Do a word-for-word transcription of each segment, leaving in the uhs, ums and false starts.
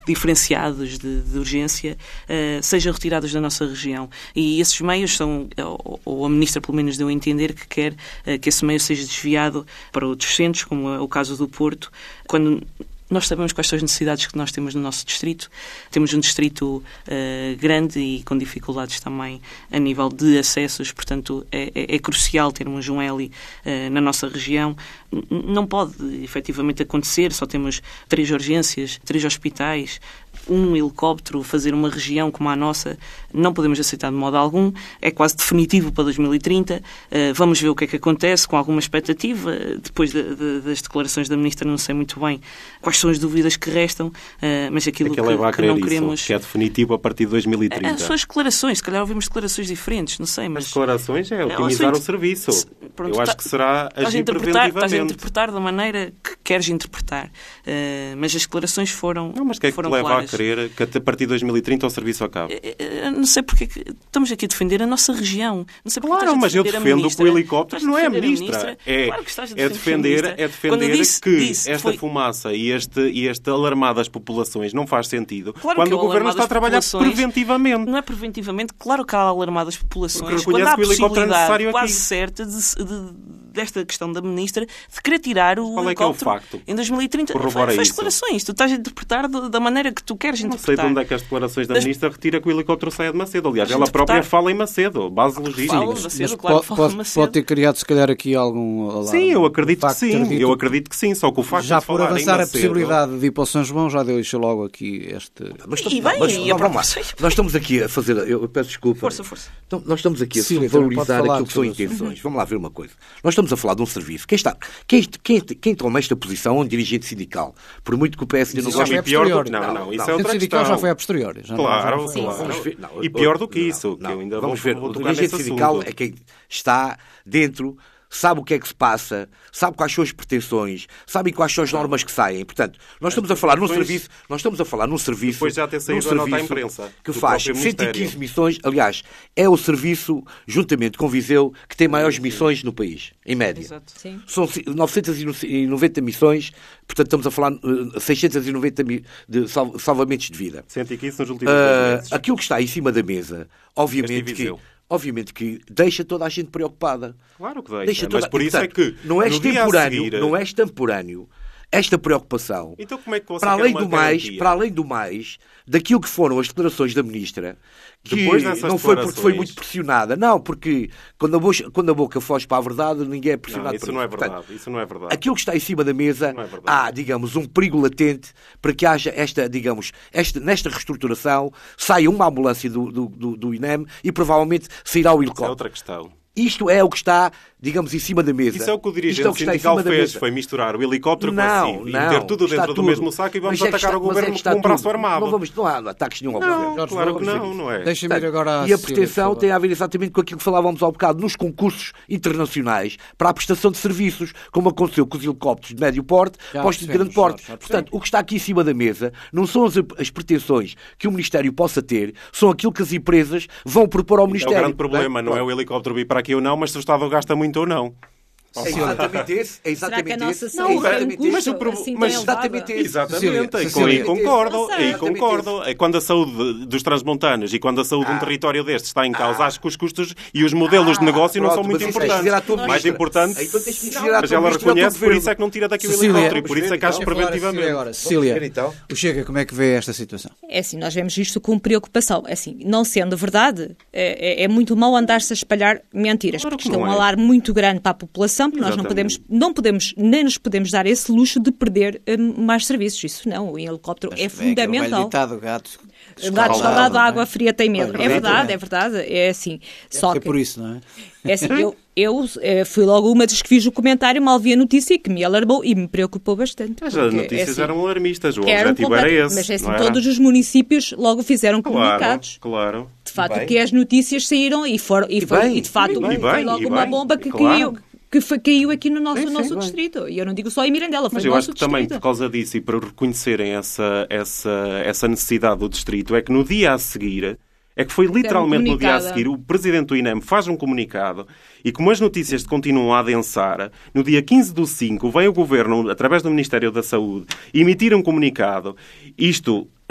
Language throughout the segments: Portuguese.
diferenciados de, de urgência uh, sejam retirados da nossa região. E esses meios são, ou, ou a Ministra pelo menos deu a entender que quer uh, que esse meio seja desviado para outros centros, como é o caso do Porto, quando nós sabemos quais são as necessidades que nós temos no nosso distrito. Temos um distrito uh, grande e com dificuldades também a nível de acessos, portanto é, é, é crucial termos um Heli uh, na nossa região. N- não pode efetivamente acontecer, só temos três urgências, três hospitais, um helicóptero, fazer uma região como a nossa, não podemos aceitar de modo algum. É quase definitivo para dois mil e trinta. Uh, vamos ver o que é que acontece, com alguma expectativa. Depois de, de, das declarações da Ministra, não sei muito bem quais são as dúvidas que restam, uh, mas aquilo é que, que, que não isso, queremos... que é definitivo a partir de dois mil e trinta. As suas declarações, se calhar ouvimos declarações diferentes, não sei, mas... As declarações é otimizar o serviço. Pronto, Eu acho tá, que será agir preventivamente. Estás a preventivamente. interpretar da maneira que queres interpretar. Uh, mas as declarações foram Não, mas que é que te leva claras. a querer que a partir de dois mil e trinta o serviço acabe? Eu não sei porque estamos aqui a defender a nossa região. Não sei porque claro, mas eu defendo que o helicóptero não é a ministra. Ministra. É, claro que estás a é defender, a é defender disse, que disse, esta foi... fumaça e este, e este alarmar das populações não faz sentido claro quando o Governo está a trabalhar preventivamente. Não é preventivamente. Claro que há alarmar das populações. Quando há a possibilidade é quase aqui. certa de, de, desta questão da Ministra de querer tirar o Qual helicóptero é que é o facto? em dois mil e trinta. Corrobora faz isso. declarações. Tu estás a interpretar da maneira que tu queres não interpretar. Não sei de onde é que as declarações da das... Ministra retira que o helicóptero saia de Macedo. Aliás, Mas ela interpretar... própria fala em Macedo, base logística. Fala de Macedo, claro, Mas fala pode, de Macedo. pode ter criado, se calhar, aqui algum alarme. Sim, eu acredito que sim. Acredito... Eu acredito que sim. Só que o facto já de por falar avançar em a Macedo... possibilidade de ir para o São João, já deixa logo aqui este... Mas, e bem, mas, e não, a vamos lá. Nós estamos aqui a fazer... Eu peço desculpa. Força, força. Então, nós estamos aqui a Sim, valorizar aquilo que são intenções. Vamos lá ver uma coisa. Nós estamos a falar de um serviço. Quem está... Quem, quem, quem toma esta posição é um dirigente sindical. Por muito que o P S D não goste... E pior do que... Não, não, isso é outra sindical questão. já foi a posteriori. Já claro, não, já claro. Vamos ver, não, e pior do que não, isso, não, que eu ainda vamos vou, ver. vou O tocar dirigente nesse sindical assunto. é quem está dentro, sabe o que é que se passa, sabe quais são as pretensões, sabe quais são as normas que saem. Portanto, nós estamos a falar num serviço, nós estamos a falar num serviço, depois já ter saído num a nota à serviço imprensa, que do faz próprio cento e quinze Ministério. missões. Aliás, é o serviço, juntamente com Viseu, que tem maiores missões no país, em média. Exato. Sim. São novecentas e noventa missões, portanto estamos a falar uh, seiscentos e noventa mi- de sal- salvamentos de vida. cento e quinze nos últimos dois Uh, meses. aquilo que está em cima da mesa, obviamente Este que, Viseu. obviamente que deixa toda a gente preocupada. Claro que deixa, Deixa mas toda- por e, isso portanto, é que não é no dia a extemporâneo, seguir- não é extemporâneo esta preocupação. Então como é que você para quer além uma do mais, garantia? para além do mais, daquilo que foram as declarações da Ministra, que Depois dessas não foi porque foi declarações- muito pressionada, não, porque quando a, boca, quando a boca foge para a verdade, ninguém é pressionado Não, isso por não é Portanto, verdade. Isso não é verdade. aquilo que está em cima da mesa, Não é verdade. há, digamos, um perigo latente para que haja esta, digamos, esta, nesta reestruturação, saia uma ambulância do, do, do, do I N E M e provavelmente sairá o Isso é helicóptero. outra questão. Isto é o que está, digamos, em cima da mesa. Isso é o que o Isto dirigente é o que está em sindical cima da fez, mesa. foi misturar o helicóptero com a Não, C I V e não, meter tudo está dentro do tudo. mesmo saco e vamos Mas é que atacar está- o mas é governo que está com um braço tudo. armado. Não, vamos, não há ataques nenhum ao Não, governo. Jorge, claro vamos que ver não, isso. não é. Deixa-me ir agora à E a Cecília, pretensão por favor. tem a ver exatamente com aquilo que falávamos há um bocado, nos concursos internacionais para a prestação de serviços, como aconteceu com os helicópteros de médio porte, Já postos de percebemos, grande porte. já percebemos. Portanto, o que está aqui em cima da mesa não são as, as pretensões que o Ministério possa ter, são aquilo que as empresas vão propor ao É o Ministério. grande problema, não é o helicóptero vir para aqui ou não, mas se o Estado gasta muito ou não. É exatamente esse. É Será que a exatamente nossa esse. saúde é exatamente tem um esse. custo Mas o pro- assim mas tão elevado? exatamente esse. Exatamente, Cecília, e com Cecília. aí concordo, Não sei. aí concordo. É quando a saúde dos transmontanos e quando a saúde de um território destes está em causa, acho que os custos e os modelos de negócio não Pronto, são muito mas isso tens de importantes. dizer à tua Mais ministra. importante, Então tens de dizer à mas tua ela ministra e ao teu reconhece, por governo. isso é que não tira daqui o Cecília, helicóptero e por isso é que acho Vamos falar a Cecília preventivamente. agora. Cecília, ver, então. o Chega, como é que vê esta situação? É assim, nós vemos isto com preocupação. É assim, não sendo verdade, é, é- é muito mau andar-se a espalhar mentiras, Claro porque que isto é um não é. alarme muito grande para a população, porque nós não Exatamente. podemos, não podemos, nem nos podemos dar esse luxo de perder hum, mais serviços. Isso não, o helicóptero é fundamental. Ditado, gato. O gato escaldado, a água fria tem medo. Pois, É verdade, exatamente. é verdade. É assim. Só É que, por isso, não é? é assim, eu, eu eh, fui logo uma das que fiz o comentário, mal vi a notícia, que me alarmou e me preocupou bastante. Mas as porque, é notícias assim, eram alarmistas, o eram objetivo era complet- esse. Mas é assim, não era? todos os municípios logo fizeram Claro, comunicados. claro. De facto, bem. que as notícias saíram e foram e, E foi, bem, e de facto e bem, foi e logo bem, uma e bomba que claro. caiu, que foi, caiu aqui no nosso, Sim, no sim, nosso bem. distrito. E eu não digo só em Mirandela, foi Mas no eu acho nosso que também distrito. por causa disso e para reconhecerem essa, essa, essa necessidade do distrito, é que no dia a seguir, é que foi literalmente no dia a comunicado. seguir, o presidente do I N E M faz um comunicado e como as notícias continuam a adensar, no dia quinze do cinco vem o Governo, através do Ministério da Saúde, emitir um comunicado. Isto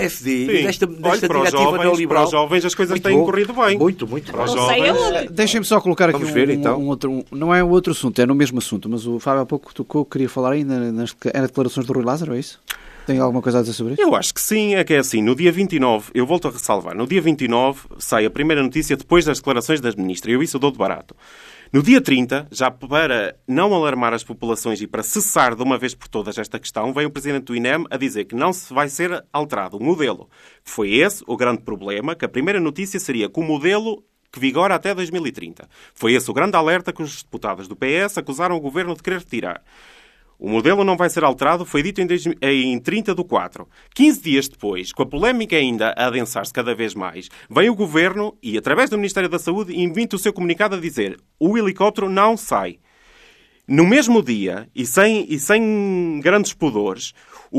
S D Sim. e desta, desta Olha, para os diretiva jovens, neoliberal. Para os jovens as coisas Muito têm bom. corrido bem. Muito, muito. Para os Não sei jovens... aonde. Deixem-me só colocar aqui Vamos um, ver, então. um outro... Um, não é um outro assunto, é no mesmo assunto, mas o Fábio há pouco tocou, queria falar ainda nas era declarações do Rui Lázaro, é isso? tem alguma coisa a dizer sobre isso? Eu acho que sim, é que é assim, no dia vinte e nove, eu volto a ressalvar, no dia vinte e nove sai a primeira notícia depois das declarações das ministras, eu isso eu dou de barato. No dia trinta, já para não alarmar as populações e para cessar de uma vez por todas esta questão, vem o Presidente do I N E M a dizer que não se vai ser alterado o modelo. Foi esse o grande problema, que a primeira notícia seria que o modelo que vigora até dois mil e trinta. Foi esse o grande alerta que os deputados do P S acusaram o Governo de querer retirar. O modelo não vai ser alterado, foi dito em trinta do quatro. quinze dias depois, com a polémica ainda a adensar-se cada vez mais, vem o Governo e, através do Ministério da Saúde, emite o seu comunicado a dizer o helicóptero não sai. No mesmo dia, e sem, e sem grandes pudores,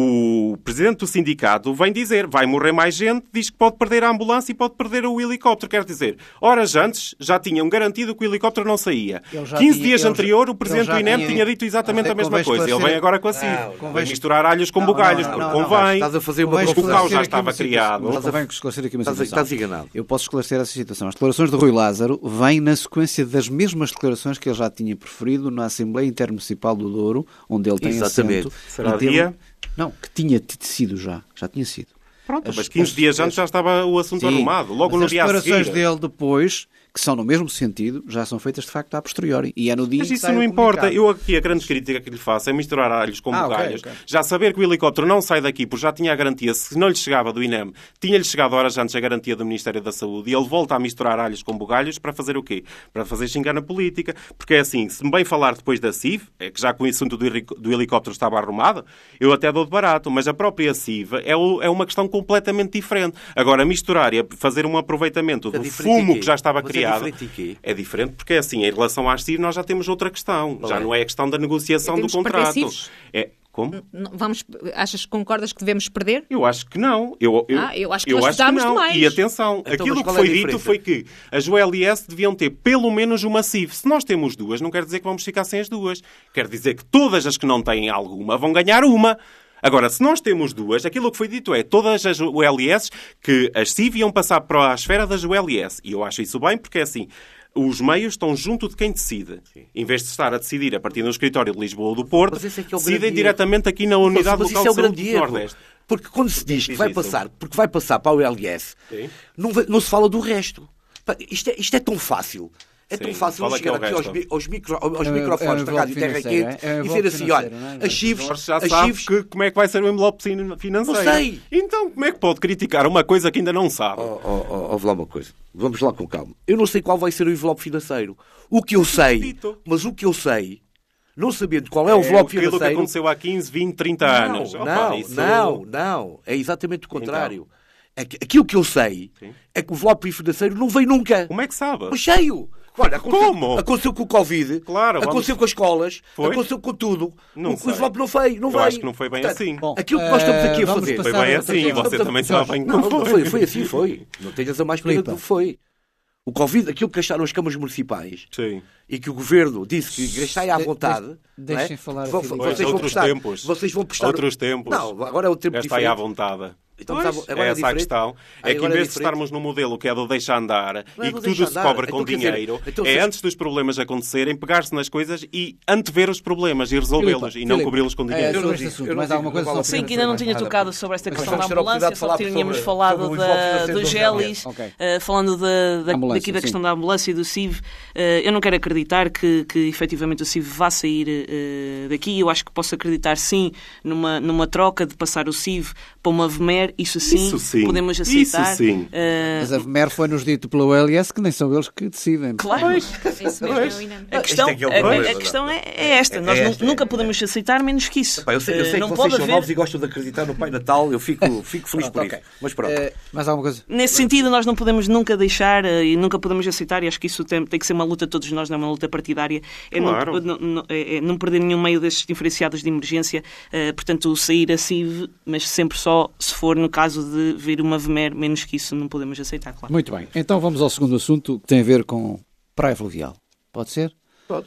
o presidente do sindicato vem dizer vai morrer mais gente, diz que pode perder a ambulância e pode perder o helicóptero. Quer dizer, horas antes já tinham garantido que o helicóptero não saía. quinze tinha, dias ele, anterior, o presidente do I N E M tinha, tinha dito exatamente a mesma coisa. Ele vem agora com a C I V. Não, vai misturar alhos com bugalhos, porque convém. Estás a fazer uma O caos já estava criado. Convém esclarecer aqui uma situação. Estás enganado. Eu posso esclarecer essa situação. As declarações de Rui Lázaro vêm na sequência das mesmas declarações que ele já tinha preferido na Assembleia Intermunicipal do Douro, onde ele tem Exatamente. assento. Será teve... dia? Não, que tinha sido já. Já tinha sido. Pronto, As, mas quinze as, dias as, antes já estava o assunto sim, arrumado. Logo mas no dia a seguir. As declarações dele depois, que são no mesmo sentido, já são feitas de facto a posteriori. E é no dia Mas em que isso sai não o importa. comunicado. Eu aqui, a grande crítica que lhe faço é misturar alhos com Ah, bugalhos. okay, okay. Já saber que o helicóptero não sai daqui porque já tinha a garantia, se não lhe chegava do I N E M, tinha-lhe chegado horas antes a garantia do Ministério da Saúde e ele volta a misturar alhos com bugalhos para fazer o quê? Para fazer xingar na política. Porque é assim, se me bem falar depois da C I V, é que já com o assunto do helicóptero estava arrumado, eu até dou de barato, mas a própria C I V é, o, é uma questão completamente diferente. Agora, misturar e fazer um aproveitamento do fumo que já estava mas criado é diferente, em quê? é diferente porque, assim, em relação às C I V nós já temos outra questão. Qual já é? não é a questão da negociação do Temos que perder contrato. C I Vs? É, como? Não, vamos, achas que concordas que devemos perder? Eu acho que não. Eu, eu, Ah, eu acho que eu nós acho que precisamos de não. mais. E atenção, Então, aquilo mas que qual é a foi dito diferença? foi que as O L S deviam ter pelo menos uma C I V. Se nós temos duas, não quer dizer que vamos ficar sem as duas. Quer dizer que todas as que não têm alguma vão ganhar uma. Agora, se nós temos duas, aquilo que foi dito é todas as O L S que as C I V iam passar para a esfera das O L S. E eu acho isso bem porque é assim. Os meios estão junto de quem decide. Sim. Em vez de estar a decidir a partir do escritório de Lisboa ou do Porto, Mas esse é que é o decidem grande diretamente aqui na unidade mas local isso é o de saúde grande do erro. Nordeste. Porque quando se diz que Diz vai isso. passar, porque vai passar para a O L S, não, vai- não se fala do resto. Pá, Isto é, isto é tão fácil. É Sim, tão fácil fala que é chegar o aqui aos, resto. mi- aos, micro, aos É um- microfones é um da Rádio Terra envelope Quente financeiro, é? É um e envelope dizer assim, olha, financeiro, não é? as chifres, Jorge já as sabe chifres... que, como é que vai ser o envelope fin- financeiro. Não sei. Então, como é que pode criticar uma coisa que ainda não sabe? Oh, oh, oh, ouve lá uma coisa. Vamos lá com calma. Eu não sei qual vai ser o envelope financeiro. O que eu sei, Dito. mas o que eu sei, não sabendo qual é o É envelope aquilo que financeiro... aconteceu há quinze, vinte, trinta anos. Não, Opa, não, isso- não, não. É exatamente o contrário. É que, aquilo que eu sei Sim. é que o envelope financeiro não veio nunca. Como é que sabe? Mas cheio. Olha, aconteceu, Como? aconteceu com o Covid, Claro, vamos- aconteceu com as escolas, Foi? aconteceu com tudo. Não o, o sei. envelope não veio. Não Eu veio. acho que não foi bem Portanto, assim. Bom, aquilo que nós estamos aqui a vamos fazer. Foi passar bem a outra assim, tema. você também Jorge, sabe bem que Não, não não foi. foi, foi assim, foi. Não tenhas a mais pena Filipe. que foi. O Covid, aquilo que gastaram as câmaras municipais Sim. e que o governo disse que gastai à De- vontade. de- não é? deixem falar a Vo- Filipe. vocês Pois, vão outros prestar, tempos. Vocês vão prestar. Outros tempos. Não, agora é um tempo Esta aí diferente. à vontade. Então, Pois, agora é é essa a diferente? questão. Aí É que em agora é vez de diferente? estarmos no modelo que é do deixa andar Não é e do que deixa tudo se andar. cobra Então, com quer dizer, dinheiro, então, é vocês- antes dos problemas acontecerem, pegar-se nas coisas e antever os problemas e resolvê-los Filipe, e não Filipe, cobri-los com é, dinheiro. sobre não este digo- assunto, eu não mais digo- alguma coisa? não vale só a Sim, para- que ainda não tinha Nada. tocado sobre esta questão vamos da ter a oportunidade ambulância, de só falar tínhamos sobre- falado sobre o da, envelope financeiro do do O L S. Gélis, Ok. eh, falando da, da, Ambulância, daqui da sim. questão da ambulância e do C I V. eh, eu não quero acreditar que, que efetivamente o C I V vá sair eh, daqui. Eu acho que posso acreditar sim numa, numa troca de passar o C I V para uma V M E R. Isso sim, Isso sim. podemos Isso aceitar. sim. Eh, Mas a V M E R foi-nos dito pela O L S que nem são eles que decidem. Claro. Isso mesmo é o I N E M. A questão, Isto é que é o a- problema, a, não. questão é, é esta. É- Nós é nu- esta, nunca é- podemos aceitar menos que isso. Pá, eu sei, eu Eh, sei não que pode vocês são haver... novos e gostam de acreditar no Pai Natal. Eu fico, fico feliz por Ok. isso. Mas pronto. Eh, mais alguma coisa? Nesse sentido, nós não podemos nunca deixar eh, e nunca podemos aceitar, e acho que isso tem, tem que ser uma luta de todos nós, não é uma luta partidária, é, Claro. não, não, não- é- é não perder nenhum meio destes diferenciados de emergência, eh, portanto, sair a C I V, mas sempre só se for no caso de vir uma V M E R, menos que isso não podemos aceitar, claro. Muito bem. Então vamos ao segundo assunto que tem a ver com praia fluvial. Pode ser? Pode ser.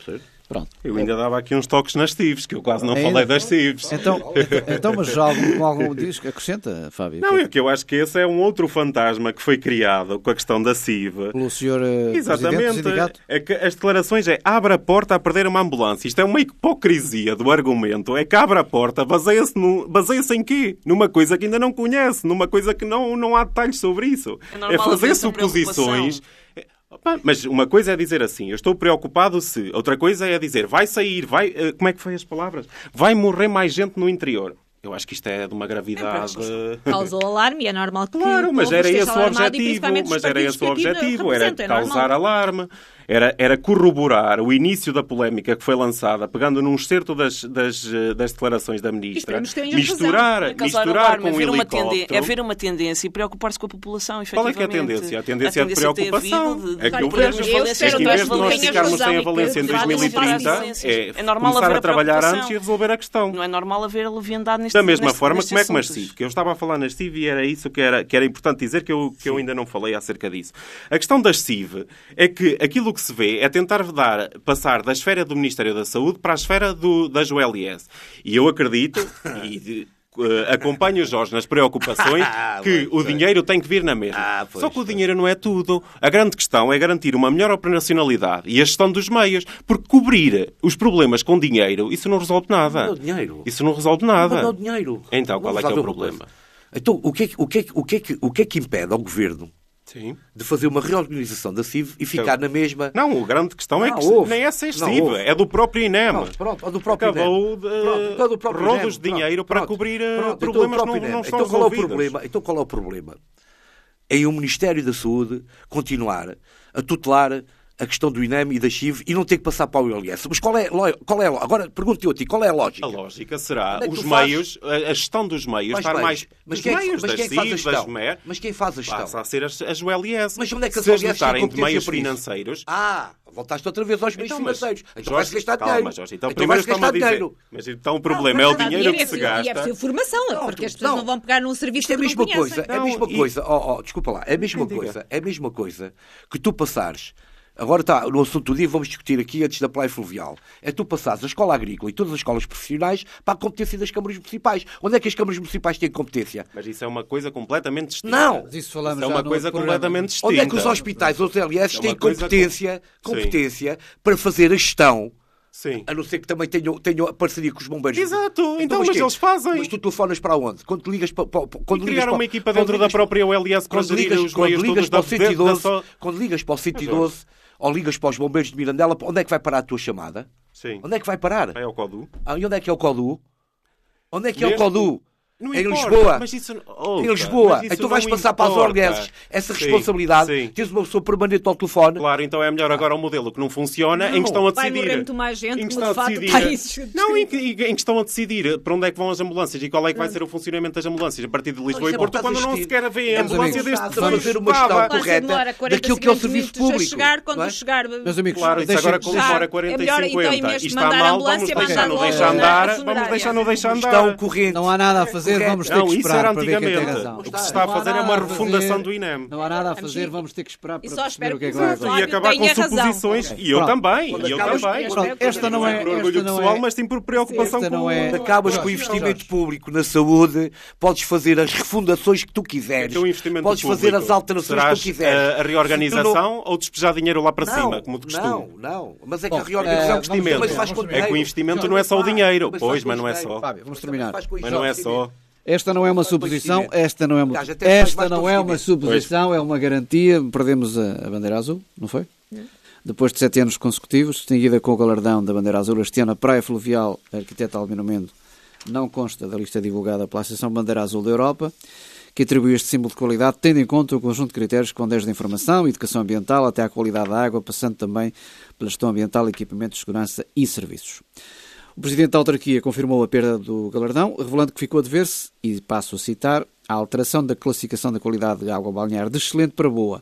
Pronto. Eu ainda dava aqui uns toques nas C I Vs, que eu quase não Ainda? falei das C I Vs. Então, então mas já algum, com algum disco acrescenta, Fábio? Não, é que eu acho que esse é um outro fantasma que foi criado com a questão da C I V. Pelo senhor uh, Presidente do Exatamente. Sindicato? É que as declarações é abre a porta a perder uma ambulância. Isto é uma hipocrisia do argumento. É que abre a porta, baseia-se no, baseia-se em quê? Numa coisa que ainda não conhece, numa coisa que não, não há detalhes sobre isso. É É, normal fazer haver essa suposições. Opa, mas uma coisa é dizer assim, eu estou preocupado se. Outra coisa é dizer, vai sair, vai... eh, Como é que foi as palavras? Vai morrer mais gente no interior. Eu acho que isto é de uma gravidade... Causou alarme e é normal que Claro, mas povo era esteja esse o alarmado e objetivo. principalmente os Mas era partidos esse o que aqui objetivo. Era representam, é causar normal. alarme. Era, era corroborar o início da polémica que foi lançada, pegando num excerto das, das, das declarações da ministra. Esperemos que tenhas Misturar, É causar misturar alarme, com é o ver uma tendência, helicóptero. é ver uma tendência e preocupar-se com a população, Qual é que é a efetivamente. tendência? A tendência é de preocupação. De, de, É que de o podermos governo- eu valer espero é que em que vez de nós tenhas ficarmos razão sem a e que valência em vale dois mil e trinta, licenças. é, É normal começar haver a trabalhar preocupação. antes e resolver a questão. Não é normal haver leviandade neste Da mesma neste, forma, nestes como é que nas assuntos. C I V? Que eu estava a falar nas C I V e era isso que era, que era importante dizer, que eu, que eu ainda não falei acerca disso. A questão das C I V é que aquilo que se vê é tentar dar, passar da esfera do Ministério da Saúde para a esfera do, das O L S. E eu acredito, e uh, acompanho o Jorge nas preocupações, que o dinheiro tem que vir na mesma. Ah, pois, Só que o pois. dinheiro não é tudo. A grande questão é garantir uma melhor operacionalidade e a gestão dos meios. Porque cobrir os problemas com dinheiro, isso não resolve nada. Não é o dinheiro. Isso não resolve nada. Não é o dinheiro. Então, qual é que é o Vamos lá ver uma problema? coisa. Então, o que é que, o que, é que, o que, é que, o que, é que impede ao Governo Sim. de fazer uma reorganização da C I V e ficar na mesma... Não, a grande questão é Não, que houve. nem é ser Não, C I V, houve. é do próprio I N E M. Pronto, pronto, ou do próprio Acabou de Pronto, ou do próprio rodos I N E M. de dinheiro Pronto, para pronto, cobrir eh, pronto, então problemas o que próprio não, I N E M. não estão Então qual é o resolvidos. problema? Então qual é o problema? Em o Ministério da Saúde continuar a tutelar a questão do I N E M e da C I V e não ter que passar para o O L S. Mas qual é, qual é agora pergunto-te eu a ti, qual é a lógica? A lógica será Onde é que os tu fazes? meios, a a gestão dos meios, Mas estar bem, mais mas os quem é que- meios mas das quem é que faz C I a V, das gestão? M E R, Mas quem faz a gestão? passa a ser as, as O L S. Mas onde é que as Se O L S têm esgotarem de competência meios para isso? financeiros... Ah, voltaste outra vez aos meios Então, mas, financeiros. Então Jorge, vais gastar calma, dinheiro. Jorge, então, então primeiro vais gastar está-me a dizer. dinheiro. Mas então o problema Não, é o mas dinheiro é que se preciso- E é gasta. preciso formação, Não, porque as não. pessoas não vão pegar num serviço Isto é a que não mesma conhecem. coisa, é a Não, mesma e- coisa. Oh, oh, desculpa lá, é a mesma Diga. coisa, é a mesma coisa que tu passares. Agora está, no assunto do dia, vamos discutir aqui antes da Praia Fluvial. É tu passares a escola agrícola e todas as escolas profissionais para a competência das câmaras municipais. Onde é que as câmaras municipais têm competência? Mas isso é uma coisa completamente distinta. Não! Mas isso falamos Isso é já uma no coisa outro programa. completamente distinta. Onde é que os hospitais, os L S, É uma têm coisa competência, com- competência para fazer a gestão? Sim. A não ser que também tenham, tenham a parceria com os bombeiros. Exato, então, mas quê? eles fazem. Mas tu telefonas para onde? Quando te ligas para... para quando E ligas criaram para- uma equipa quando dentro da ligas- própria O L S para Quando gerir ligas, os quando meios ligas todos para da, o cento e da, doze, só... quando ligas para o cento e doze ou ligas para os bombeiros de Mirandela, onde é que vai parar a tua chamada? Sim. Onde é que vai parar? Vai ao Codu. Ah, e onde é que é o Codu? Onde é que é o Mesmo- Codu? Não Em importa, Lisboa. mas isso- ouça, Em Lisboa. mas isso Então vais não passar para as importa. O L S essa Sim, responsabilidade. sim. Tens uma pessoa permanente ao telefone. Claro, então é melhor agora o modelo que não funciona, Não. em que estão a Vai decidir. morrer muito mais gente, em que como estão de a facto decidir. está isso Não, em que, em que estão a decidir para onde é que vão as ambulâncias e qual é que vai ser o funcionamento das ambulâncias a partir de Lisboa Não, e isso é Porto, porque quando estás a não existir. sequer vê a Meus ambulância amigos, deste estás a tamanho. fazer uma Estava. gestão A ambulância correta demora quarenta, daquilo que é o cinquenta serviço minutos a público, chegar, quando não é? chegar... Meus amigos, Claro, isso deixem- agora como Já, fora é quarenta melhor, e então, em cinquenta. vez de Isto está mandar a mal, vamos ambulância, deixar mandar no logo deixar na andar, vamos funerária. deixar no deixar Gestão andar. corrente. Não há nada a fazer, Correto. vamos ter Não, que isso era esperar para ver quem tem antigamente. razão. O que se está a Não há fazer é nada uma a refundação fazer. do I N E M. Não há nada a Vamos fazer, ver. vamos ter que esperar para E só perceber espero o que é que que vai o acontecer. E Flávio acabar com tenha razão. suposições. E eu Pronto. também. Quando E eu acabas- também. Pronto, esta não é- por orgulho esta não pessoal, é- mas sim por preocupação Esta com não é- o... Acabas com o investimento público na saúde, podes fazer as refundações que tu quiseres, Então, o investimento podes público, fazer as alterações serás, que tu quiseres. A, a reorganização Se tu não- ou despejar dinheiro lá para Não, cima, como de costume? não, não. Mas é que Bom, a reorganização eh, também vamos se investimento. faz com É que o dinheiro. investimento não é só o dinheiro. Mas Pois, faz mas com não é dinheiro. só. Fábio, vamos Mas também terminar. faz com Mas não é investimento. só. Esta não é uma suposição, esta não é uma, Gajo, até faz esta mais não é uma conhecimento. suposição, é uma garantia. Perdemos a, a bandeira azul, não foi? Depois de sete anos consecutivos, distinguida com o galardão da bandeira azul, este ano a Praia Fluvial, a arquiteta Albino Mendo, não consta da lista divulgada pela Associação Bandeira Azul da Europa, que atribui este símbolo de qualidade, tendo em conta o conjunto de critérios que vão desde a informação, educação ambiental, até à qualidade da água, passando também pela gestão ambiental, equipamentos de segurança e serviços. O Presidente da autarquia confirmou a perda do galardão, revelando que ficou a dever-se, e passo a citar, a alteração da classificação da qualidade de água balnear de excelente para boa.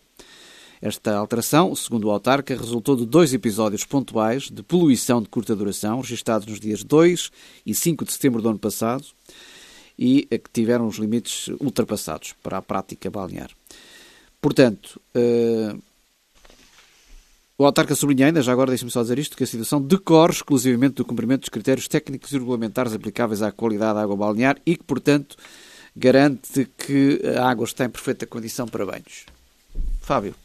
Esta alteração, segundo o autarca, resultou de dois episódios pontuais de poluição de curta duração, registados nos dias dois e cinco de setembro do ano passado, e que tiveram os limites ultrapassados para a prática balnear. Portanto, uh, o O autarca sublinha ainda, já agora deixe-me só dizer isto, que a situação decorre exclusivamente do cumprimento dos critérios técnicos e regulamentares aplicáveis à qualidade da água balnear e que, portanto, garante que a água está em perfeita condição para banhos. Fábio,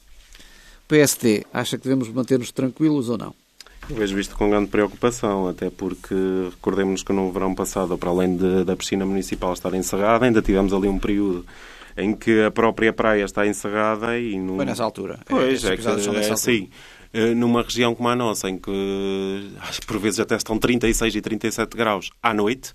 P S D, acha que devemos manter-nos tranquilos ou não? Eu vejo isto com grande preocupação, até porque recordemos que no verão passado, para além de, da piscina municipal estar encerrada, ainda tivemos ali um período em que a própria praia está encerrada e... No... Foi nessa altura. Pois, é, é, que, é assim, numa região como a nossa, em que por vezes até estão trinta e seis e trinta e sete graus à noite,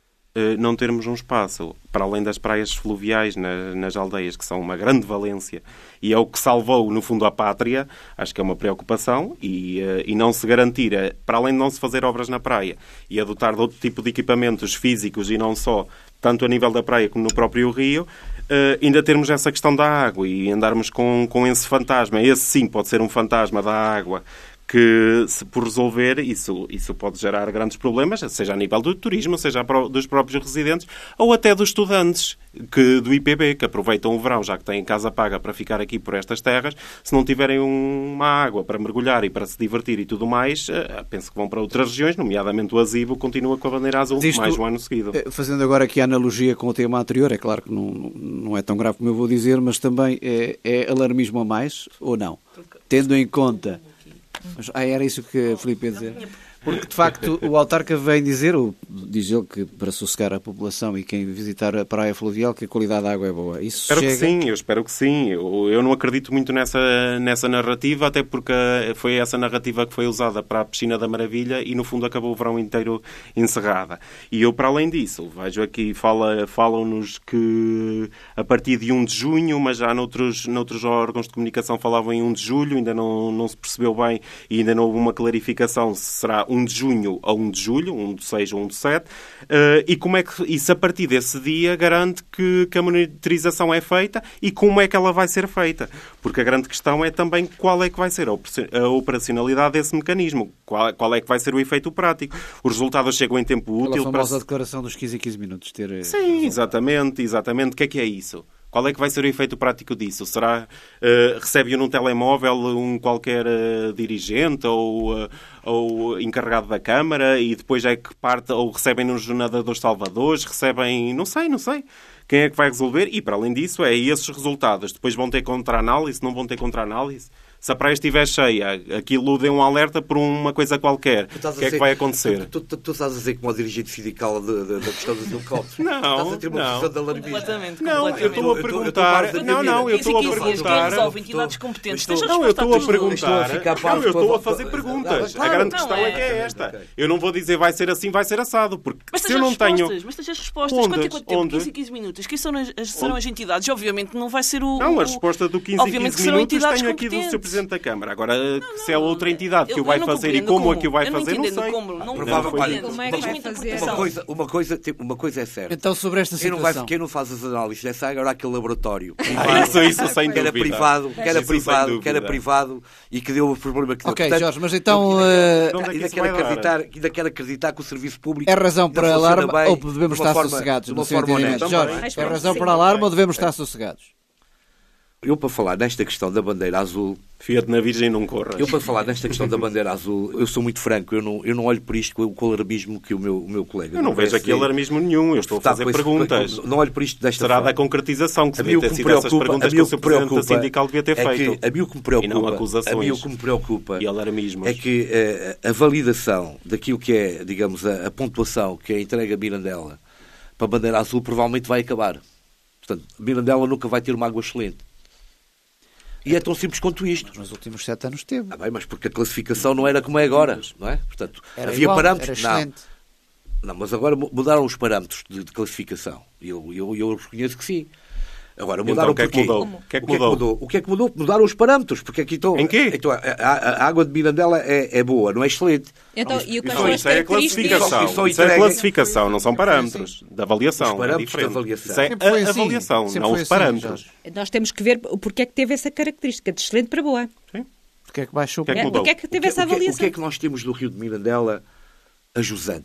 não termos um espaço, para além das praias fluviais nas, nas aldeias, que são uma grande valência, e é o que salvou, no fundo, a pátria, acho que é uma preocupação, e, e não se garantir, para além de não se fazer obras na praia, e adotar de outro tipo de equipamentos físicos, e não só, tanto a nível da praia como no próprio rio, Uh, ainda termos essa questão da água e andarmos com, com esse fantasma. Esse sim pode ser um fantasma da água que, se por resolver, isso, isso pode gerar grandes problemas, seja a nível do turismo, seja dos próprios residentes ou até dos estudantes que, do I P B, que aproveitam o verão, já que têm casa paga para ficar aqui por estas terras. Se não tiverem uma água para mergulhar e para se divertir e tudo mais, uh, penso que vão para outras regiões, nomeadamente o Azivo continua com a bandeira azul Isto, mais um ano seguido. Fazendo agora aqui a analogia com o tema anterior, é claro que não, não é tão grave como eu vou dizer, mas também é, é alarmismo a mais ou não? Tendo em conta... Ah, era isso que a Filipe ia dizer? Porque, de facto, o autarca vem dizer, ou diz ele que para sossegar a população e quem visitar a praia fluvial, que a qualidade da água é boa. Isso espero chega... que sim, eu espero que sim. Eu, eu não acredito muito nessa, nessa narrativa, até porque foi essa narrativa que foi usada para a Piscina da Maravilha e, no fundo, acabou o verão inteiro encerrada. E eu, para além disso, vejo aqui, fala, falam-nos que a partir de um de junho, mas já noutros, noutros órgãos de comunicação falavam em um de julho, ainda não, não se percebeu bem e ainda não houve uma clarificação se será um de junho ou um de julho, um de seis ou um de sete, uh, e como é que isso a partir desse dia garante que, que a monitorização é feita e como é que ela vai ser feita. Porque a grande questão é também qual é que vai ser a operacionalidade desse mecanismo, qual, qual é que vai ser o efeito prático. Os resultados chegam em tempo útil. A famosa para... declaração dos quinze e quinze minutos. Ter... Sim, exatamente, exatamente. O que é que é isso? Qual é que vai ser o efeito prático disso? Será, uh, recebe-o num telemóvel um qualquer uh, dirigente ou, uh, ou encarregado da Câmara e depois é que parte, ou recebem nos nadadores salvadores, recebem, não sei, não sei. Quem é que vai resolver? E, para além disso, é esses resultados. Depois vão ter contra-análise, não vão ter contra-análise? Se a praia estiver cheia, aquilo dê um alerta por uma coisa qualquer. O que é que vai acontecer? Tu, tu, tu estás a dizer como o dirigente sindical da questão dos helicópteros. Não, estás a ter uma não. posição de alarmismo. Completamente, não, completamente. eu estou a perguntar... Não, não, eu estou a perguntar... Resolve entidades competentes. Não, eu estou a perguntar... Não, eu estou a fazer para... perguntas. Claro, a grande não, questão é... é que é esta. Eu não vou dizer vai ser assim, vai ser assado, porque mas se eu não tenho... Mas tens as respostas. Onde? Quanto é quanto tempo? Onde? quinze e quinze minutos. Quem são as, serão as entidades? Obviamente não vai ser o... Não, a o... resposta do quinze e quinze minutos tenho aqui do senhor Presidente da Câmara. Agora, não, se é outra entidade que o vai fazer e como é que o vai fazer, não sei. Uma coisa, uma, coisa, uma coisa é certa. Então, sobre esta quem situação... Não vai, quem não faz as análises dessa água era aquele laboratório. Ah, isso, isso sem que era dúvida. privado, que era isso privado, que era privado e que deu o problema que deu. Ok, Portanto, Jorge, mas então... Uh, ainda, quero acreditar, ainda quero acreditar que o serviço público... É razão para alarme ou devemos estar forma, sossegados? De uma forma honesta. Jorge, é razão para alarme ou devemos estar sossegados? Eu, para falar nesta questão da bandeira azul... Fiat na Virgem não corras. Eu, para falar nesta questão da bandeira azul, eu sou muito franco. Eu não, eu não olho por isto com o alarmismo que o meu, o meu colega... Eu não vejo aqui alarmismo nenhum. Eu estou a fazer perguntas. Esse, não olho por isto desta Será forma. da concretização que se devia ter sido essas perguntas que o seu Presidente da Sindical devia ter feito. É que a mim o que me preocupa, e não acusações. A mim o que me preocupa e alarmismos. É que a, a validação daquilo que é, digamos, a, a pontuação que é entregue a Mirandela para a bandeira azul provavelmente vai acabar. Portanto, Mirandela nunca vai ter uma água excelente. E é tão simples quanto isto. Mas nos últimos sete anos teve. Ah, bem, mas porque a classificação não era como é agora, não é? Portanto, era havia igual, parâmetros. Era não. não, mas agora mudaram os parâmetros de, de classificação. E eu, eu, eu reconheço que sim. Agora, mudaram então, o que é que mudou? O que é que mudou? O que é que mudou? Mudaram os parâmetros. Porque aqui estão, em quê? Então, a, a, a água de Mirandela é, é boa, não é excelente. Então, e o que não, isso é a classificação. Isso, isso é a classificação, não são parâmetros. Da avaliação. Os parâmetros é da avaliação. Isso é a assim. avaliação, Sempre não os parâmetros. Assim, nós temos que ver porque é que teve essa característica de excelente para boa. Sim. Porque é que baixou? Que é que porque é que teve o que, essa avaliação? O que é que nós temos no Rio de Mirandela a jusante?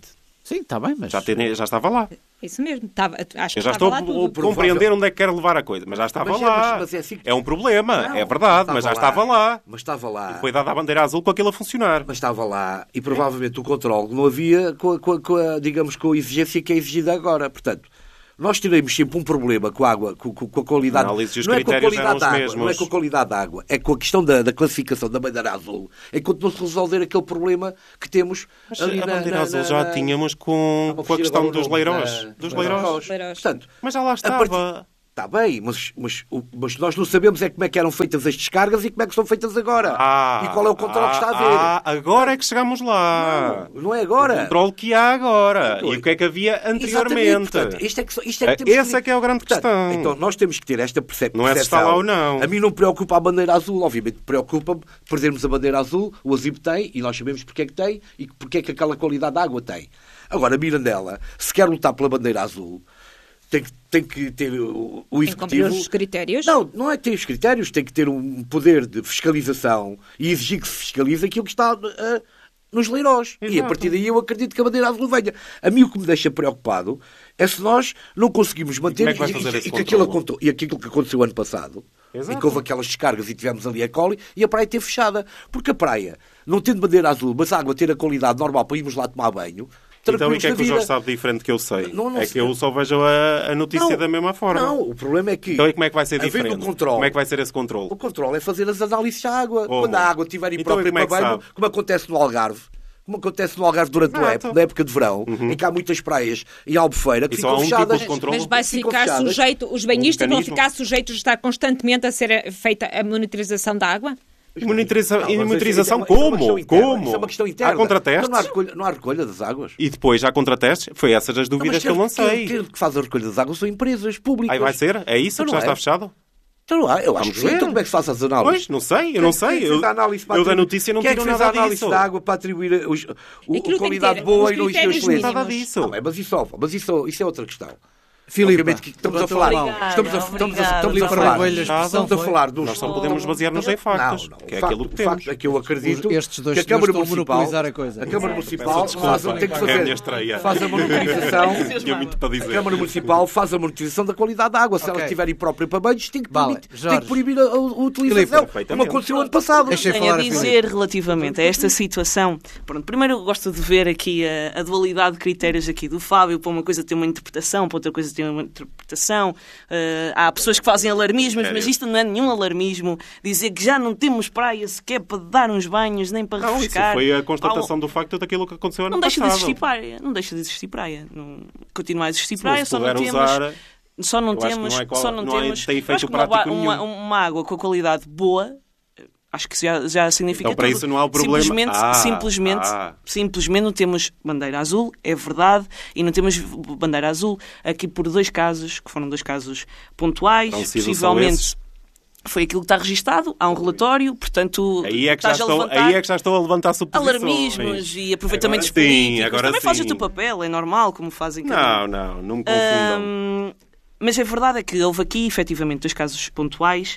Sim, está bem, mas... Já, tem, já estava lá. Isso mesmo. Estava, acho que Eu já estava estou lá a tudo. compreender onde é que quer levar a coisa, mas já estava Mas é, lá. mas- mas é assim que- É um problema, Não, é verdade, estava mas já lá. estava lá. Mas estava lá. E foi dada a bandeira azul com aquilo a funcionar. Mas estava lá e provavelmente o controle não havia com a, com a- com a, digamos, com a exigência que é exigida agora. Portanto, nós teremos sempre um problema com a água, com, com- com a qualidade. Análise e os não é com a critérios qualidade eram os da água, mesmos. não é com a qualidade da água, é com a questão da, da classificação da bandeira azul. Enquanto não se resolver aquele problema que temos Mas ali a na, bandeira na, azul na, já na... tínhamos com, Vou com a fugir questão agora o dos nome, leirões. na- Dos na- leirões. Leirões. Portanto, Mas já lá a estava. partir- Está bem, mas, mas, o- mas nós não sabemos é como é que eram feitas as descargas e como é que são feitas agora. Ah, e qual é o controle ah, que está a ver. Ah, agora é que chegamos lá. Não, não é agora. O controle que há agora. Então, E o que é que havia Exatamente, anteriormente. portanto, isto é que, isto é que É, temos essa é que é a grande questão. Então, nós temos que ter esta perce- percepção. Não é se está lá ou não. A mim não preocupa a bandeira azul, obviamente preocupa-me perdermos a bandeira azul, o Azibe tem, e nós sabemos porque é que tem, e porque é que aquela qualidade de água tem. Agora, Mirandela, se quer lutar pela bandeira azul, tem que, tem que ter o, o Tem que cumprir executivo... os critérios. Não, não é ter os critérios, tem que ter um poder de fiscalização e exigir que se fiscalize aquilo que está... ah, nos leirões. E a Exato. partir daí eu acredito que a bandeira azul venha. A mim o que me deixa preocupado é se nós não conseguimos manter... como é que vai fazer esse e, que aquilo, controle? aconte- e aquilo que aconteceu ano passado, Exato. em que houve aquelas descargas e tivemos ali a coli, e a praia esteve fechada. Porque a praia, não tendo bandeira azul, mas a água ter a qualidade normal para irmos lá tomar banho... Então, e o que é tranquilos que o da Jorge vida. sabe diferente que eu sei? Não, não é sei. que eu só vejo a, a notícia Não, da mesma forma. Não, o problema é que... Então, e como é que vai ser havendo diferente? um controle, Como é que vai ser esse controle? O controle é fazer as análises à água. Como? Quando a água estiver Então, imprópria e como é para que banho, sabe? como acontece no Algarve, como acontece no Algarve durante a Exato. época, na época de verão, em que há muitas praias em Albufeira que E só ficam há um tipo fechadas. de controle? Mas vai ficam ficar fechadas. sujeito, os banhistas vão mecanismo. ficar sujeitos a estar constantemente a ser feita a monitorização da água? E monitoriza- Não, e mas monitorização isso é uma- isso é uma como? questão interna. Como? Isso é uma questão interna. Há contratestes? Então não há recolha, não há recolha das águas. E depois há contratestes? Foi essas as Não, dúvidas mas que eu quem- lancei. Quem, quem que faz a recolha das águas são empresas públicas. Aí vai ser? É isso Então que já não é. está fechado? Então não há. Eu acho Vamos que sim. ver. Então como é que se faz as análises? Pois, não sei, eu não Quem- quem sei. fez Eu, a análise para eu da atribuir- notícia não quem é que tiro fez nada a análise disso. da água para atribuir a, os, o, Aquilo a tem que qualidade ter boa os e não exigir critérios excelência? Nada mínimos. disso. Não, é, mas isso, mas isso, isso é outra questão. Filipe, Obviamente que estamos a levanta falar. a mão. Estamos a, estamos a, estamos a Filipe falar. Arrebolho, a expressão Estamos a foi- falar dos. Nós só podemos basear-nos em factos, Não, não. que é o facto, aquilo que o temos. facto é que eu acredito Os- estes dois que a Câmara senhores estão a Municipal, monopolizar a coisa. a Câmara Peço Municipal desculpa, faz, tem que é a minha fazer, estreia. faz a monitorização. Tinha muito para A dizer. Câmara Municipal faz a monitorização da qualidade da água. Se ela Ok. estiver imprópria para banhos, tem que, Vale. permitir- tem Jorge. que proibir a, a- a utilização, como perfeitamente. aconteceu ano passado. Deixa eu Tenho falar a a dizer relativamente a esta situação. Pronto, primeiro eu gosto de ver aqui a, a dualidade de critérios aqui do Fábio. Para uma coisa tem uma interpretação, para outra coisa tem uma interpretação. Uh, há pessoas que fazem alarmismos, mas isto não é nenhum alarmismo. Dizer que já não temos praia sequer para dar uns banhos, nem para Não, isso refrescar. foi a constatação do facto daquilo que aconteceu ano Não deixa de passado. existir praia. Não deixa de existir praia. Não... Continua a existir Se não praia, se só não puder temos... usar, Só não eu acho que temos, não é qual- só não não é- temos. tem eu efeito acho que uma, prático ba- uma, nenhum. uma água com a qualidade boa, acho que já, já significa Então, para tudo. isso não há o problema. Simplesmente, Ah, simplesmente, ah. simplesmente não temos bandeira azul, é verdade, e não temos bandeira azul aqui por dois casos, que foram dois casos pontuais, Então, se são possivelmente. esses. Foi aquilo que está registado, há um relatório, portanto, Aí é, que já estás a estou, levantar aí é que já estou a levantar suposições. alarmismos e aproveitamentos Agora sim, políticos. agora Também fazes sim. o teu papel, é normal, como fazem cada um. Não, não, não me confundam. Hum, mas a verdade é que houve aqui, efetivamente, dois casos pontuais,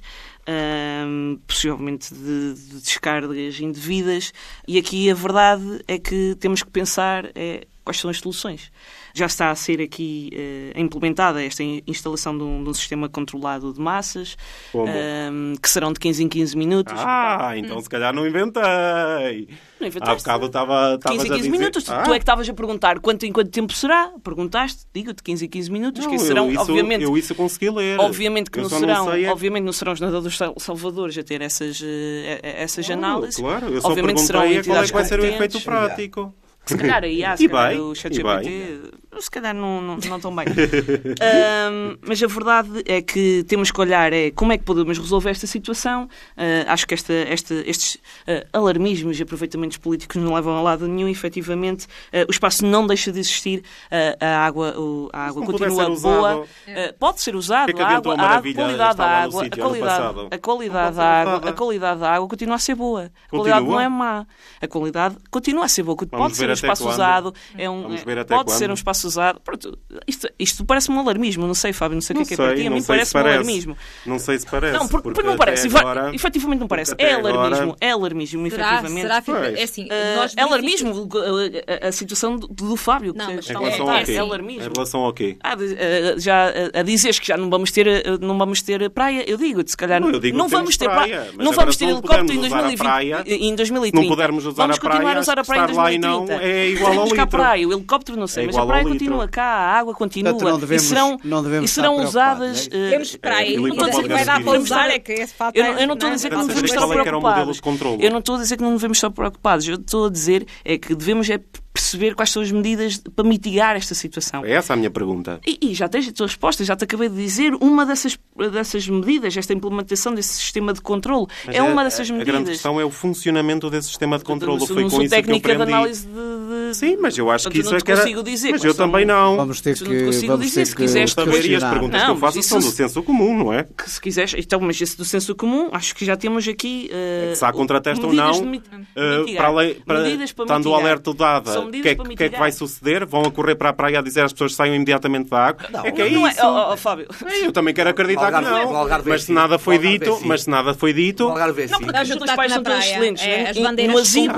hum, possivelmente de, de descargas indevidas, e aqui a verdade é que temos que pensar é, quais são as soluções. Já está a ser aqui uh, implementada esta instalação de um, de um sistema controlado de massas, um, que serão de quinze em quinze minutos. Ah, então se calhar não inventei. Não inventaste. Há bocado estava quinze em a quinze dizer... minutos. Tu, Ah, tu é que estavas a perguntar quanto em quanto tempo será. Perguntaste, digo-te, quinze em quinze minutos, não, que serão, eu, isso, obviamente... eu isso consegui ler. Obviamente que Eu não só serão, sei é- obviamente não serão os nadadores sal- salvadores a ter essas, eh, essas Claro, análises. Claro, eu só obviamente serão perguntei é qual é entidades que vai ser o efeito competentes. prático. Se calhar aí há, se E calhar bem, o chat e G P T, se calhar não, não, não tão bem. um, mas a verdade é que temos que olhar é como é que podemos resolver esta situação. Uh, acho que esta, esta, estes uh, alarmismos e aproveitamentos políticos não levam a lado nenhum. Efetivamente, uh, o espaço não deixa de existir. Uh, a água, o, a água não puder continua ser usado, boa. Uh, pode ser usado. que é que a adiantou água, a a maravilha qualidade da estar lá no água, a sítio ano qualidade, passado? a qualidade Não pode da ser água, usada. a qualidade da água continua a ser boa. A qualidade Continua? não é má. A qualidade continua a ser boa. Pode Vamos ser ver um até espaço quando. usado. É um, Vamos ver até pode ser quando. um espaço fosse usado... Pronto, isto, isto parece-me um alarmismo, não sei, Fábio, não sei o que é que é sei, para ti, a mim parece-me um alarmismo. Não sei se parece. Não, porque, porque não parece, agora, efetivamente não parece. É alarmismo, agora... é alarmismo, será, efetivamente. será, é assim, uh, nós é alarmismo a, a, a situação do, do Fábio. Não, mas em relação é, ao quê? é alarmismo. Em relação ao quê? Ah, já, a dizeres que já não vamos ter, não vamos ter praia, eu digo, se calhar não, eu digo não vamos ter praia, não vamos ter helicóptero em dois mil e vinte, praia, em dois mil e trinta. Não pudermos usar vamos a praia, continuar a usar a praia em dois mil e trinta. Lá e não é igual ao litro. Praia, o helicóptero não sei, é mas a praia continua cá, a água continua. Portanto, não devemos, e serão, não devemos e serão usadas... É? Uh, Temos praia, é, não estou a dizer que vai dar para usar, é que esse fato Eu não estou a dizer que não devemos estar preocupados. Eu não estou a dizer que não devemos estar preocupados. Eu estou a dizer é que devemos é perceber quais são as medidas para mitigar esta situação. É essa a minha pergunta. E, e já tens a tua resposta, já te acabei de dizer, uma dessas, dessas medidas, esta implementação desse sistema de controle, Mas é uma dessas a, medidas. A grande questão é o funcionamento desse sistema de controle. Eu Foi não com sou isso que eu técnica aprendi. de análise de, de... Sim, mas eu acho Portanto, que isso não é te que era... consigo dizer. Mas eu são... também não. Vamos ter que... Não te consigo vamos dizer, ter se que quiseres... Saber, e as perguntas não, que eu faço isso... são do senso comum, não é? Que se quiseres... Então, mas esse do senso comum, acho que já temos aqui... Uh, é que se há contrateste ou não, mit... uh, para além, para, estando o alerta dado, o que, é, que é que vai suceder? Vão a correr para a praia a dizer às pessoas que saiam imediatamente da água? Não, é que é não isso. É, oh, oh, Fábio. Eu também quero acreditar que não. Mas se nada foi dito, mas se nada foi dito... Não, porque os teus pais são todos excelentes. As bandeiras no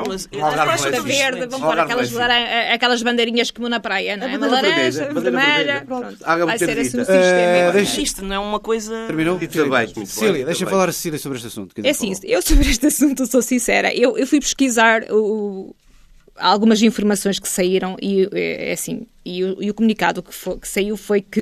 asilo verde, vamos pôr aquelas bandeirinhas como na praia, não é? Uma laranja, vermelha, vai ser assim o sistema. Isto não é uma coisa... Terminou? Cecília, deixa-me falar a Cecília sobre este assunto. É assim, eu sobre este assunto sou sincera. Eu, eu fui pesquisar o, algumas informações que saíram e, é assim, e, o, e o comunicado que, foi, que saiu foi que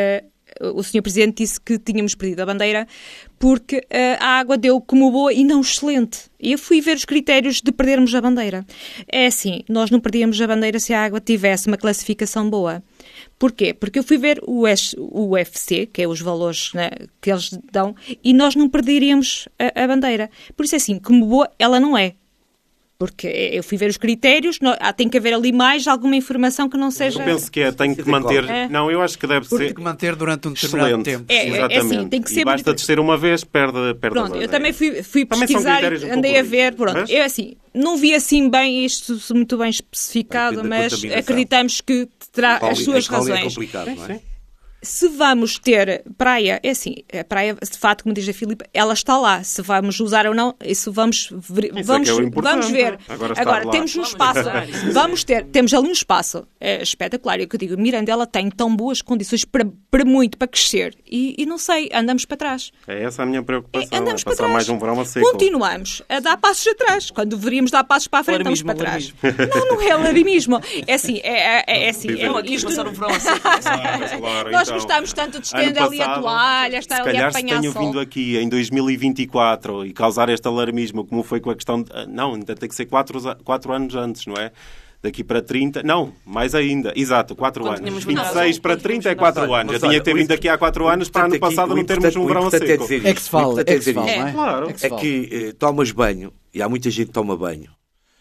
uh, o senhor Presidente disse que tínhamos perdido a bandeira porque uh, a água deu como boa e não excelente. E eu fui ver os critérios de perdermos a bandeira. É assim, nós não perdíamos a bandeira se a água tivesse uma classificação boa. Porquê? Porque eu fui ver o U F C, que é os valores, né, que eles dão, e nós não perderíamos a, a bandeira. Por isso é assim, como boa, ela não é. Porque eu fui ver os critérios, não, tem que haver ali mais alguma informação que não seja... Eu penso que é, tem que manter... É. Não, eu acho que deve Porque ser... Tem que manter durante um determinado excelente. tempo. É, exatamente. É assim, tem que ser... E basta descer uma vez, perde, perde Pronto, eu também fui, fui pesquisar, andei a ver, pronto, eu assim, não vi assim bem isto muito bem especificado, mas acreditamos que terá as suas razões. É complicado, não é? Se vamos ter praia, é assim, a praia, de facto, como diz a Filipe, ela está lá. Se vamos usar ou não, isso vamos ver. Isso vamos, é que é o vamos ver. Agora, Agora temos um espaço. Vamos ter, temos ali um espaço é, espetacular. É o que eu digo, Mirandela tem tão boas condições para, para muito, para crescer. E, e não sei, andamos para trás. É essa a minha preocupação. É, andamos é passar para trás. mais um verão a seco. Continuamos a dar passos atrás. Quando deveríamos dar passos para a frente, Larimismo, estamos para trás. Não, não é larimismo. É assim, é, é, é assim. Eu aqui passar um verão a seco. Claro, Nós então, gostamos tanto de estender ali a toalha, estar se ali a calhar apanhar se tenho sol. vindo aqui em dois mil e vinte e quatro e causar este alarmismo, como foi com a questão... De, não, ainda tem que ser quatro, quatro anos antes, não é? Daqui para trinta... Não, mais ainda. Exato, quatro anos. vinte e seis para trinta é quatro anos. Eu tinha que ter vindo aqui há quatro anos para ano passado não termos um verão a seco. É que se fala, é que se fala, não é? Claro. É que eh, tomas banho, e há muita gente que toma banho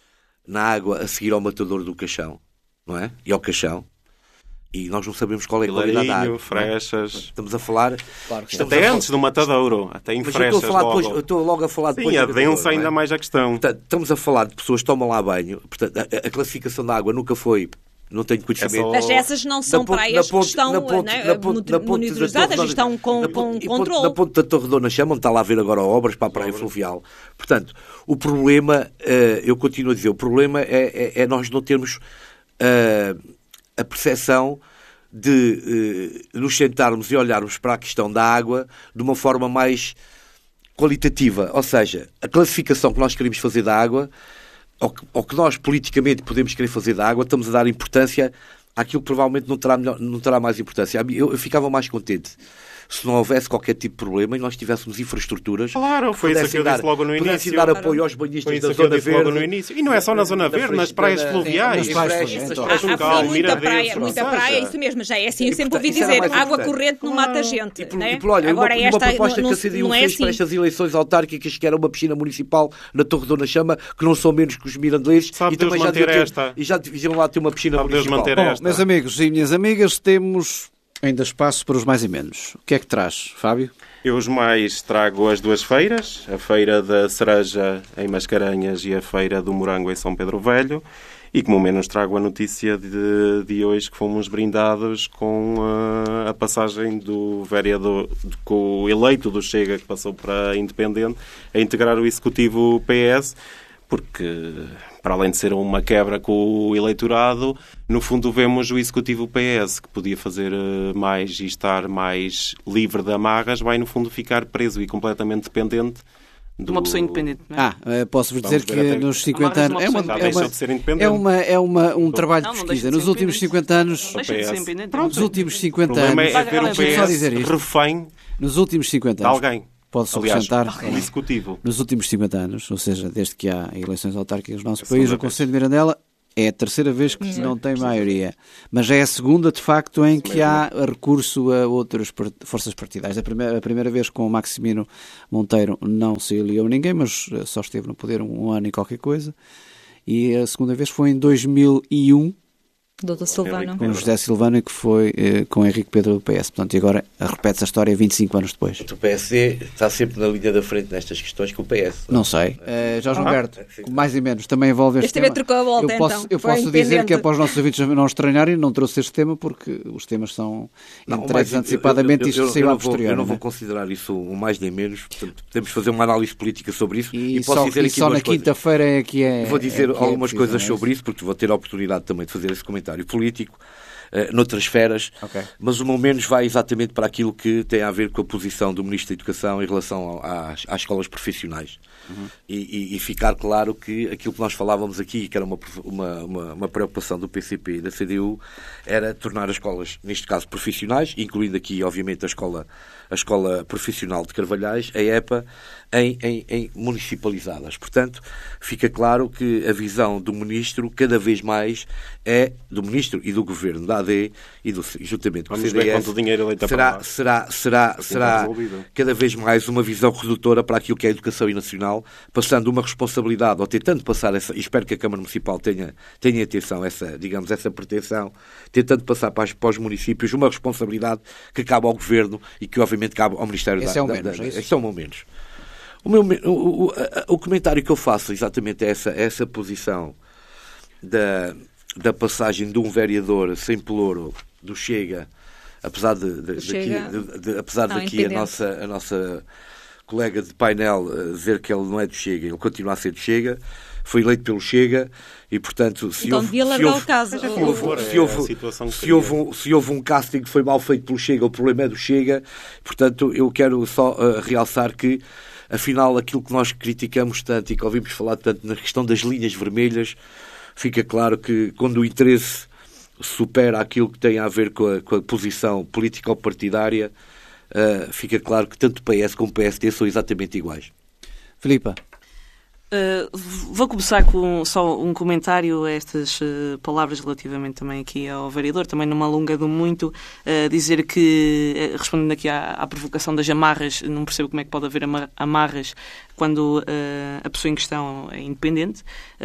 na água a seguir ao matador do Caixão, não é? E ao Caixão. E nós não sabemos qual é a qualidade da água. Frechas... Estamos a falar... Claro que até a antes do matadouro. Até em Mas frechas eu estou, a falar logo. depois, eu estou logo a falar depois... Sim, do adensa matadouro, ainda não é? mais a questão. Portanto, estamos a falar de pessoas que tomam lá banho. Portanto, a, a classificação da água nunca foi... Não tenho conhecimento. É só... Mas essas não são ponte, praias ponte, que estão na ponte, né, na ponte, na ponte monitorizadas e estão com, na com ponte, controle. Na ponte da Torre Dona Chama, onde está lá a ver agora obras para a praia fluvial. Portanto, o problema, uh, eu continuo a dizer, o problema é, é, é nós não termos uh, a percepção de uh, nos sentarmos e olharmos para a questão da água de uma forma mais qualitativa. Ou seja, a classificação que nós queremos fazer da água, ou que, ou que nós politicamente podemos querer fazer da água, estamos a dar importância àquilo que provavelmente não terá, melhor, não terá mais importância. Eu, eu ficava mais contente se não houvesse qualquer tipo de problema e nós tivéssemos infraestruturas. Claro, foi isso que eu dar, disse logo no início. Pudessem dar apoio aos banhistas da Zona Verde. Logo no início. E não é só na Zona Verde, nas praias fluviais. Há muita praia, muita praia, isso mesmo, já é assim. Eu sempre ouvi dizer, água corrente não mata gente. Agora esta proposta que a C D U fez para estas eleições autárquicas, que era uma piscina municipal na Torre Dona Chama, que não são menos que os mirandelenses, e também já esta. E já deviam lá ter uma piscina municipal. Bom, meus amigos e minhas amigas, temos ainda espaço para os mais e menos. O que é que traz, Fábio? Eu os mais trago as duas feiras, a feira da cereja em Mascarenhas e a feira do morango em São Pedro Velho. E como menos trago a notícia de, de hoje que fomos brindados com a, a passagem do vereador, com o eleito do Chega, que passou para Independente, a integrar o Executivo P S, porque, para além de ser uma quebra com o eleitorado, no fundo vemos o Executivo P S, que podia fazer mais e estar mais livre de amarras, vai no fundo ficar preso e completamente dependente do... Uma pessoa independente, não é? Ah, posso-vos dizer que até... nos cinquenta anos... É, uma, Já é, deixou uma, de ser independente. é, uma, é uma, um trabalho não, de não pesquisa. de Nos últimos cinquenta anos... Deixa de ser independente. Nos últimos cinquenta O problema anos... é ver o P só dizer S isto. refém Nos últimos cinquenta de anos... alguém. Pode-se Aliás, acrescentar... o Executivo. Nos últimos cinquenta anos, ou seja, desde que há eleições autárquicas no nosso A país, segunda o Conselho de Mirandela é a terceira vez que não tem maioria. Mas é a segunda, de facto, em que há recurso a outras forças partidárias. A primeira, a primeira vez com o Maximino Monteiro não se aliou ninguém, mas só esteve no poder um, um ano e qualquer coisa. E a segunda vez foi em dois mil e um, doutor Silvano. com José Silvano, que foi eh, com Henrique Pedro do P S. Portanto, e agora repete-se a história vinte e cinco anos depois. O P S D está sempre na linha da frente nestas questões que o P S. Não sei. Uh, Jorge Humberto, mais e menos, também envolve este, este tema. Trocou a volta, eu posso, então. eu posso dizer que é para os nossos ouvintes não estranharem, não trouxe este tema porque os temas são entregues antecipadamente e isto saiu à posterior. Eu não vou considerar isso um mais nem menos. Portanto, podemos fazer uma análise política sobre isso. E, e posso só, dizer e aqui só duas na coisas. quinta-feira é que é... Vou dizer é que algumas é coisas preciso, sobre isso, porque vou ter a oportunidade também de fazer esse comentário político. Uh, noutras esferas, okay. Mas o meu menos vai exatamente para aquilo que tem a ver com a posição do Ministro da Educação em relação às, às escolas profissionais. Uhum. E, e, e ficar claro que aquilo que nós falávamos aqui, que era uma, uma, uma, uma preocupação do P C P e da C D U, era tornar as escolas, neste caso profissionais, incluindo aqui, obviamente, a escola, a escola profissional de Carvalhais, a EPA, em, em, em municipalizadas. Portanto, fica claro que a visão do Ministro, cada vez mais, é do Ministro e do Governo da A D e do, juntamente com o C D S, será, será, será, será cada vez mais uma visão redutora para aquilo que é a educação nacional, passando uma responsabilidade, ou tentando passar essa, e espero que a Câmara Municipal tenha, tenha atenção, essa, digamos, essa pretensão, tentando passar para, as, para os municípios uma responsabilidade que cabe ao Governo e que obviamente cabe ao Ministério esse da... É o da, menos, da, é da esse é o menos. O, meu, o, o, o comentário que eu faço exatamente é essa, essa posição da, da passagem de um vereador sem pelouro do Chega, apesar de, de, Chega. daqui, de, de, apesar Não, daqui a nossa, a nossa colega de painel dizer que ele não é do Chega, ele continua a ser do Chega, foi eleito pelo Chega e, portanto, se então houve, devia largar o caso. Se houve, se, houve, se, houve um, se houve um casting que foi mal feito pelo Chega, o problema é do Chega. Portanto, eu quero só uh, realçar que, afinal, aquilo que nós criticamos tanto e que ouvimos falar tanto na questão das linhas vermelhas, fica claro que quando o interesse supera aquilo que tem a ver com a, com a posição política ou partidária, uh, fica claro que tanto o P S como o P S D são exatamente iguais. Filipa. Uh, vou começar com só um comentário a estas uh, palavras relativamente também aqui ao vereador, também não me alongando muito, uh, dizer que, uh, respondendo aqui à, à provocação das amarras, não percebo como é que pode haver amarras quando uh, a pessoa em questão é independente.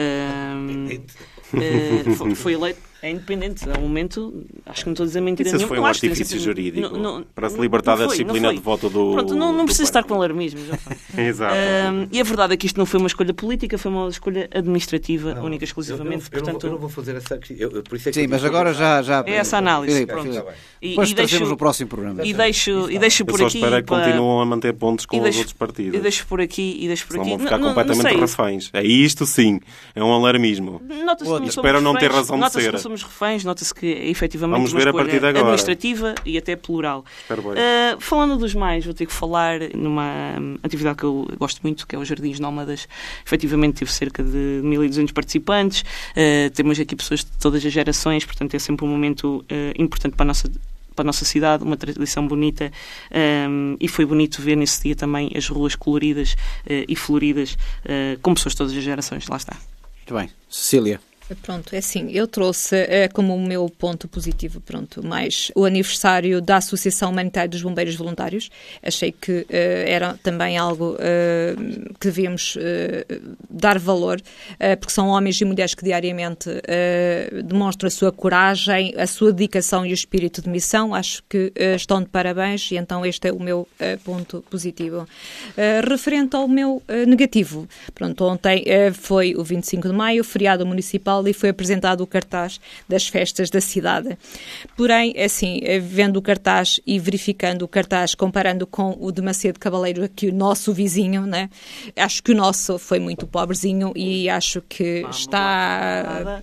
Uh, uh, foi, foi eleito. É independente. Ao momento, acho que não estou a dizer mentira Isso nenhuma. foi um artifício jurídico não, não, para se libertar da disciplina de voto do... Pronto, não, não precisa estar com alarmismo. Exato. Um, e a verdade é que isto não foi uma escolha política, foi uma escolha administrativa, não, única e exclusivamente. Eu, eu, portanto, eu não vou fazer essa... Eu, por isso é que sim, mas agora já, já... É essa análise. Filipe, pronto. Filipe. E, depois e trazemos deixo, no próximo programa. E deixo, e deixo por eu aqui... só espero que para... continuam a manter pontos com deixo, os outros partidos. E deixo por aqui e deixo por Senão aqui. vão ficar não, completamente não reféns. É isto sim. É um alarmismo. Nota-se espero não ter razão de nota-se ser. que não somos reféns, nota-se que é efetivamente Vamos uma ver a escolha partir de agora. administrativa e até plural. Uh, falando dos mais, vou ter que falar numa atividade que eu gosto muito, que é os Jardins Nómadas. Efetivamente tive cerca de mil e duzentos participantes. Uh, temos aqui pessoas de todas as gerações, portanto é sempre um momento uh, importante para a nossa para a nossa cidade, uma tradição bonita, um, e foi bonito ver nesse dia também as ruas coloridas uh, e floridas uh, com pessoas de todas as gerações. Lá está. Muito bem. Cecília. Pronto, é assim, eu trouxe é, como o meu ponto positivo, pronto, mais o aniversário da Associação Humanitária dos Bombeiros Voluntários. Achei que é, era também algo é, que devíamos é, dar valor, é, porque são homens e mulheres que diariamente é, demonstram a sua coragem, a sua dedicação e o espírito de missão. Acho que é, estão de parabéns e então este é o meu é, ponto positivo. É, referente ao meu é, negativo, pronto, ontem é, foi o vinte e cinco de maio, feriado municipal distrital e foi apresentado o cartaz das festas da cidade. Porém, assim, vendo o cartaz e verificando o cartaz, comparando com o de Macedo Cavaleiro, aqui o nosso vizinho, né? Acho que o nosso foi muito pobrezinho e acho que Vamos está...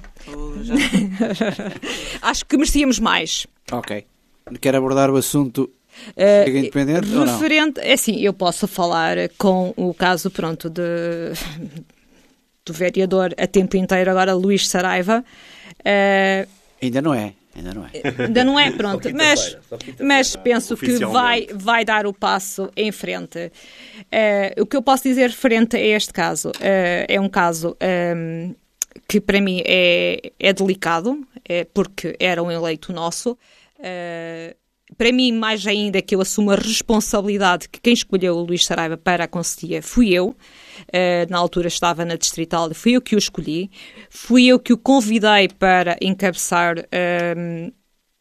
acho que merecíamos mais. Ok. Quer abordar o assunto uh, independente referente, ou não? É assim, eu posso falar com o caso, pronto, de, do vereador a tempo inteiro agora, Luís Saraiva. Uh, ainda não é. Ainda não é. Ainda não é, pronto, mas, mas penso que vai, vai dar o passo em frente. Uh, o que eu posso dizer referente a este caso, uh, é um caso um, que para mim é, é delicado, é porque era um eleito nosso. Uh, para mim, mais ainda que eu assumo a responsabilidade que quem escolheu o Luís Saraiva para a conselhia fui eu. Uh, na altura estava na Distrital, fui eu que o escolhi, fui eu que o convidei para encabeçar uh,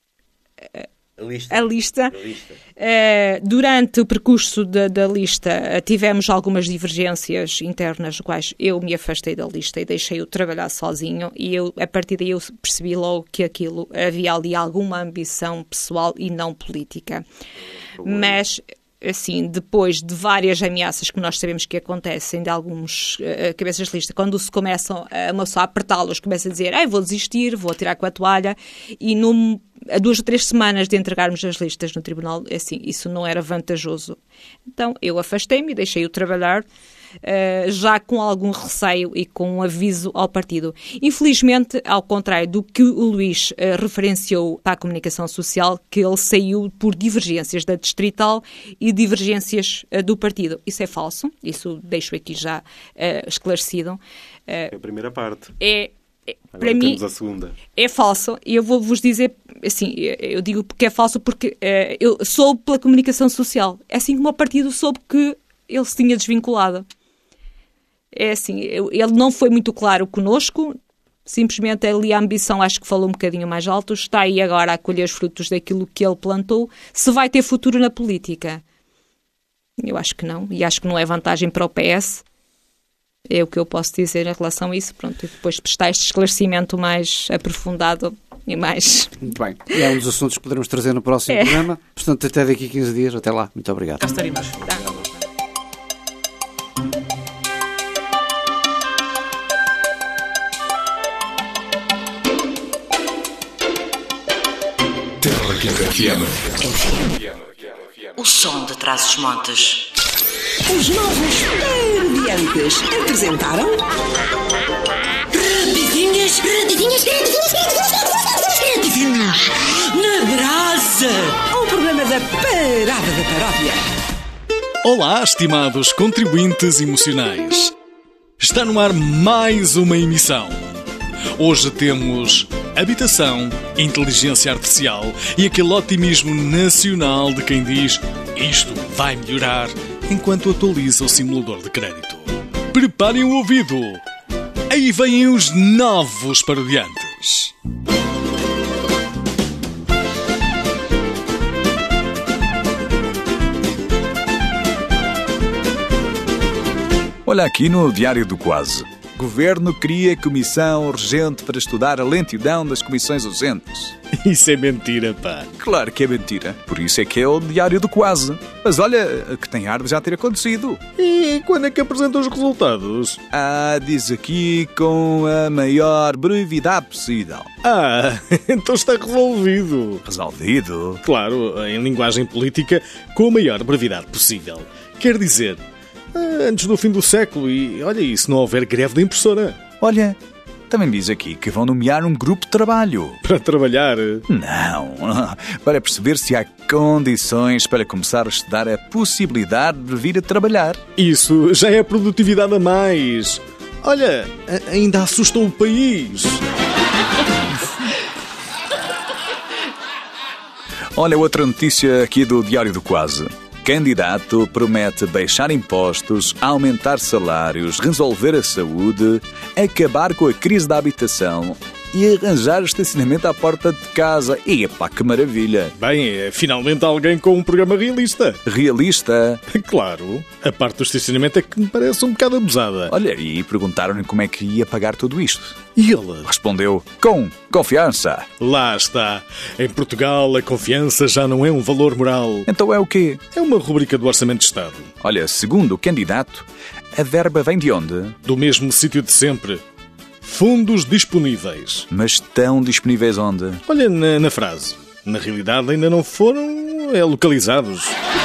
a lista. A lista. A lista. Uh, durante o percurso da, da lista uh, tivemos algumas divergências internas, nas quais eu me afastei da lista e deixei-o trabalhar sozinho, e eu, a partir daí eu percebi logo que aquilo havia ali alguma ambição pessoal e não política. Mas assim, depois de várias ameaças que nós sabemos que acontecem de alguns uh, cabeças de lista, quando se começam a uma só a apertá-los, começa a dizer, ah, vou desistir, vou tirar com a toalha, e num, a duas ou três semanas de entregarmos as listas no tribunal, assim, isso não era vantajoso. Então, eu afastei-me e deixei-o trabalhar, Uh, já com algum receio e com um aviso ao partido. Infelizmente, ao contrário do que o Luís uh, referenciou para a comunicação social, que ele saiu por divergências da Distrital e divergências uh, do partido. Isso é falso, isso deixo aqui já uh, esclarecido. Uh, é a primeira parte. É Agora para mim, a segunda. É falso. E eu vou-vos dizer, assim, eu digo porque é falso porque uh, eu soube pela comunicação social. É assim como o partido soube que ele se tinha desvinculado. É assim, ele não foi muito claro connosco, simplesmente ali a ambição acho que falou um bocadinho mais alto, está aí agora a colher os frutos daquilo que ele plantou. Se vai ter futuro na política? Eu acho que não, e acho que não é vantagem para o P S. É o que eu posso dizer em relação a isso. Pronto, e depois prestar este esclarecimento mais aprofundado e mais... Muito bem. E é um dos assuntos que poderemos trazer no próximo é. programa. Portanto, até daqui a quinze dias. Até lá. Muito obrigado. Cá estaremos. Tá. O som de Trás-os-Montes. Os novos Parodiantes apresentaram... Rapidinhas, rapidinhas, rapidinhas, na brasa. Um programa da Parada da Paródia. Olá, estimados contribuintes emocionais. Está no ar mais uma emissão. Hoje temos habitação, inteligência artificial e aquele otimismo nacional de quem diz isto vai melhorar enquanto atualiza o simulador de crédito. Preparem o ouvido. Aí vêm os novos parodiantes. Olha aqui no Diário do Quase. Governo cria comissão urgente para estudar a lentidão das comissões urgentes. Isso é mentira, pá. Claro que é mentira. Por isso é que é o Diário do Quase. Mas olha, que tem ar de já ter acontecido. E quando é que apresentam os resultados? Ah, diz aqui com a maior brevidade possível. Ah, então está resolvido. Resolvido? Claro, em linguagem política, com a maior brevidade possível. Quer dizer... antes do fim do século e, olha, e se não houver greve da impressora? Olha, também diz aqui que vão nomear um grupo de trabalho. Para trabalhar? Não, para perceber se há condições para começar a estudar a possibilidade de vir a trabalhar. Isso já é produtividade a mais. Olha, ainda assustou o país. Olha, outra notícia aqui do Diário do Quase. Candidato promete baixar impostos, aumentar salários, resolver a saúde, acabar com a crise da habitação e arranjar estacionamento à porta de casa. E epá, que maravilha! Bem, é finalmente alguém com um programa realista. Realista? Claro, a parte do estacionamento é que me parece um bocado abusada. Olha, e perguntaram-lhe como é que ia pagar tudo isto. E ele? Respondeu, com confiança. Lá está. Em Portugal, a confiança já não é um valor moral. Então é o quê? É uma rubrica do Orçamento de Estado. Olha, segundo o candidato, a verba vem de onde? Do mesmo sítio de sempre. Fundos disponíveis. Mas estão disponíveis onde? Olha na, na frase. Na realidade ainda não foram é, localizados.